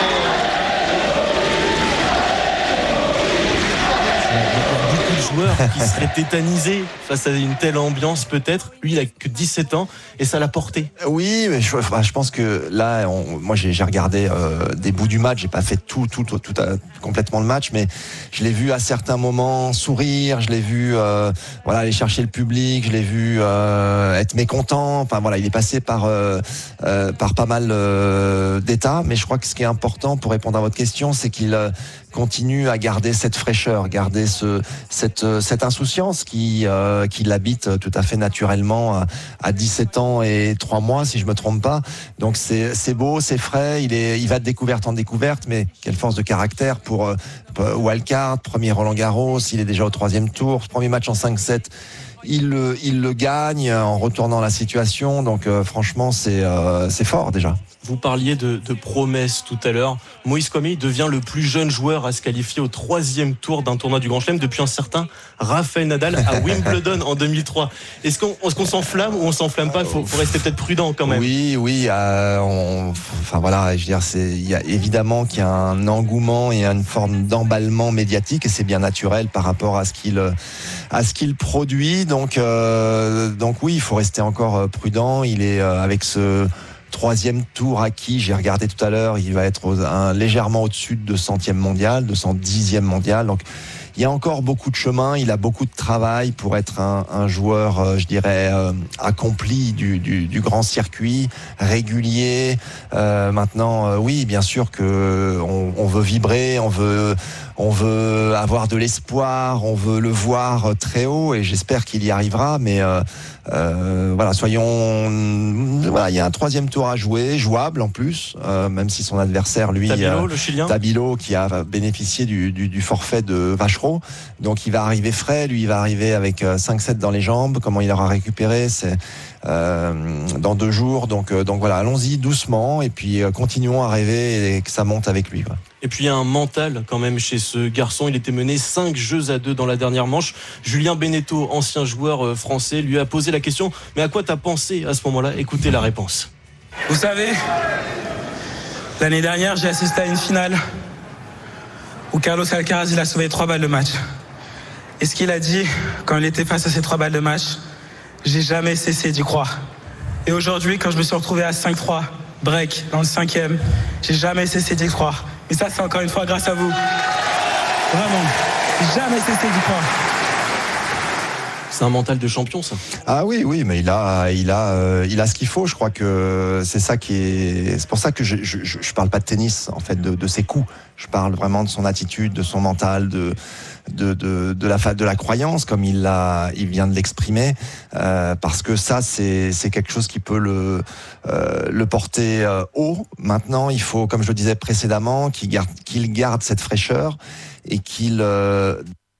Joueur qui serait tétanisé face à une telle ambiance peut-être. Lui, il a que dix-sept ans et ça l'a porté. Oui, mais je, bah, je pense que là, on, moi j'ai, j'ai regardé euh, des bouts du match. J'ai pas fait tout, tout, tout, tout à, complètement le match, mais je l'ai vu à certains moments sourire. Je l'ai vu, euh, voilà, aller chercher le public. Je l'ai vu euh, être mécontent. Enfin voilà, il est passé par euh, euh, par pas mal euh, d'états. Mais je crois que ce qui est important pour répondre à votre question, c'est qu'il euh, continue à garder cette fraîcheur, garder ce cette cette insouciance qui euh, qui l'habite tout à fait naturellement à, à dix-sept ans et trois mois si je me trompe pas. Donc c'est c'est beau, c'est frais, il est il va de découverte en découverte, mais quelle force de caractère pour euh, wildcard, premier Roland-Garros, il est déjà au troisième tour, premier match en cinq sept. Il le, il le gagne en retournant la situation, donc euh, franchement c'est euh, c'est fort déjà. Vous parliez de, de promesses tout à l'heure. Moïse Kouamé devient le plus jeune joueur à se qualifier au troisième tour d'un tournoi du Grand Chelem depuis un certain Rafael Nadal à Wimbledon en deux mille trois. Est-ce qu'on, est-ce qu'on s'enflamme ou on s'enflamme pas ? Il faut, faut rester peut-être prudent quand même. Oui, oui. Euh, on, enfin voilà, je veux dire, c'est, il y a évidemment qu'il y a un engouement et une forme d'emballement médiatique et c'est bien naturel par rapport à ce qu'il, à ce qu'il produit. Donc, euh, donc oui, il faut rester encore prudent. Il est euh, avec ce troisième tour acquis, j'ai regardé tout à l'heure, il va être aux, un, légèrement au-dessus de centième mondial, de cent dixième mondial. Donc il y a encore beaucoup de chemin, il a beaucoup de travail pour être un, un joueur, euh, je dirais, euh, accompli du, du, du grand circuit, régulier. Euh, maintenant, euh, oui, bien sûr que on, on veut vibrer, on veut, on veut avoir de l'espoir, on veut le voir très haut et j'espère qu'il y arrivera. Mais euh, euh, voilà, soyons, voilà, il y a un troisième tour à jouer, jouable en plus, euh, même si son adversaire, lui, Tabilo, euh, le Chilien, Tabilo, qui a bénéficié du, du, du forfait de Vacheron. Donc il va arriver frais, lui il va arriver avec cinq sept dans les jambes. Comment il aura récupéré, c'est euh, dans deux jours. Donc, euh, donc voilà, allons-y doucement et puis euh, continuons à rêver et que ça monte avec lui, quoi. Et puis il y a un mental quand même chez ce garçon. Il était mené cinq jeux à deux dans la dernière manche. Julien Beneteau, ancien joueur français, lui a posé la question « Mais à quoi t'as pensé à ce moment-là » Écoutez la réponse. Vous savez, l'année dernière, j'ai assisté à une finale où Carlos Alcaraz, il a sauvé trois balles de match. Et ce qu'il a dit quand il était face à ces trois balles de match, j'ai jamais cessé d'y croire. Et aujourd'hui, quand je me suis retrouvé à cinq trois, break, dans le cinquième, j'ai jamais cessé d'y croire. Et ça, c'est encore une fois grâce à vous. Vraiment, j'ai jamais cessé d'y croire. C'est un mental de champion, ça. Ah oui, oui, mais il a, il a, euh, il a ce qu'il faut. Je crois que c'est ça qui est. C'est pour ça que je, je, je, je parle pas de tennis, en fait, de, de ses coups. Je parle vraiment de son attitude, de son mental, de de de, de la de la croyance, comme il l'a, il vient de l'exprimer, euh, parce que ça, c'est c'est quelque chose qui peut le euh, le porter euh, haut. Maintenant, il faut, comme je le disais précédemment, qu'il garde qu'il garde cette fraîcheur et qu'il euh,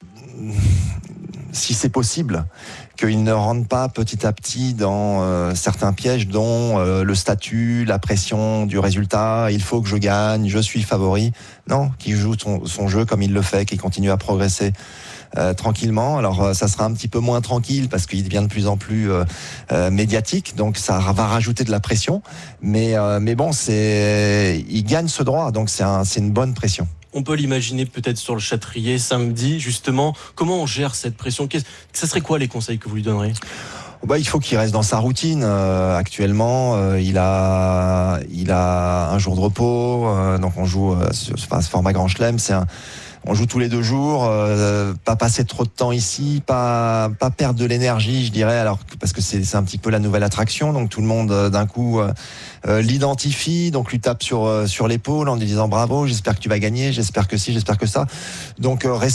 si c'est possible, qu'il ne rentre pas petit à petit dans euh, certains pièges, dont euh, le statut, la pression du résultat, il faut que je gagne, je suis favori. Non, qu'il joue son, son jeu comme il le fait, qu'il continue à progresser euh, tranquillement. Alors euh, ça sera un petit peu moins tranquille parce qu'il devient de plus en plus euh, euh, médiatique, donc ça va rajouter de la pression. Mais, euh, mais bon, c'est, il gagne ce droit, donc c'est, un, c'est une bonne pression. On peut l'imaginer peut-être sur le Châtrier samedi, justement. Comment on gère cette pression ? Ça serait quoi les conseils que vous lui donnerez ? Bah, il faut qu'il reste dans sa routine. Euh, actuellement, euh, il a, il a un jour de repos. Euh, donc on joue euh, sur enfin, ce format Grand Chelem. C'est un, on joue tous les deux jours. Euh, pas passer trop de temps ici, pas, pas perdre de l'énergie, je dirais. Alors parce que c'est, c'est un petit peu la nouvelle attraction. Donc tout le monde euh, d'un coup euh, euh, l'identifie, donc lui tape sur euh, sur l'épaule en lui disant bravo. J'espère que tu vas gagner. J'espère que si, j'espère que ça. Donc euh, rester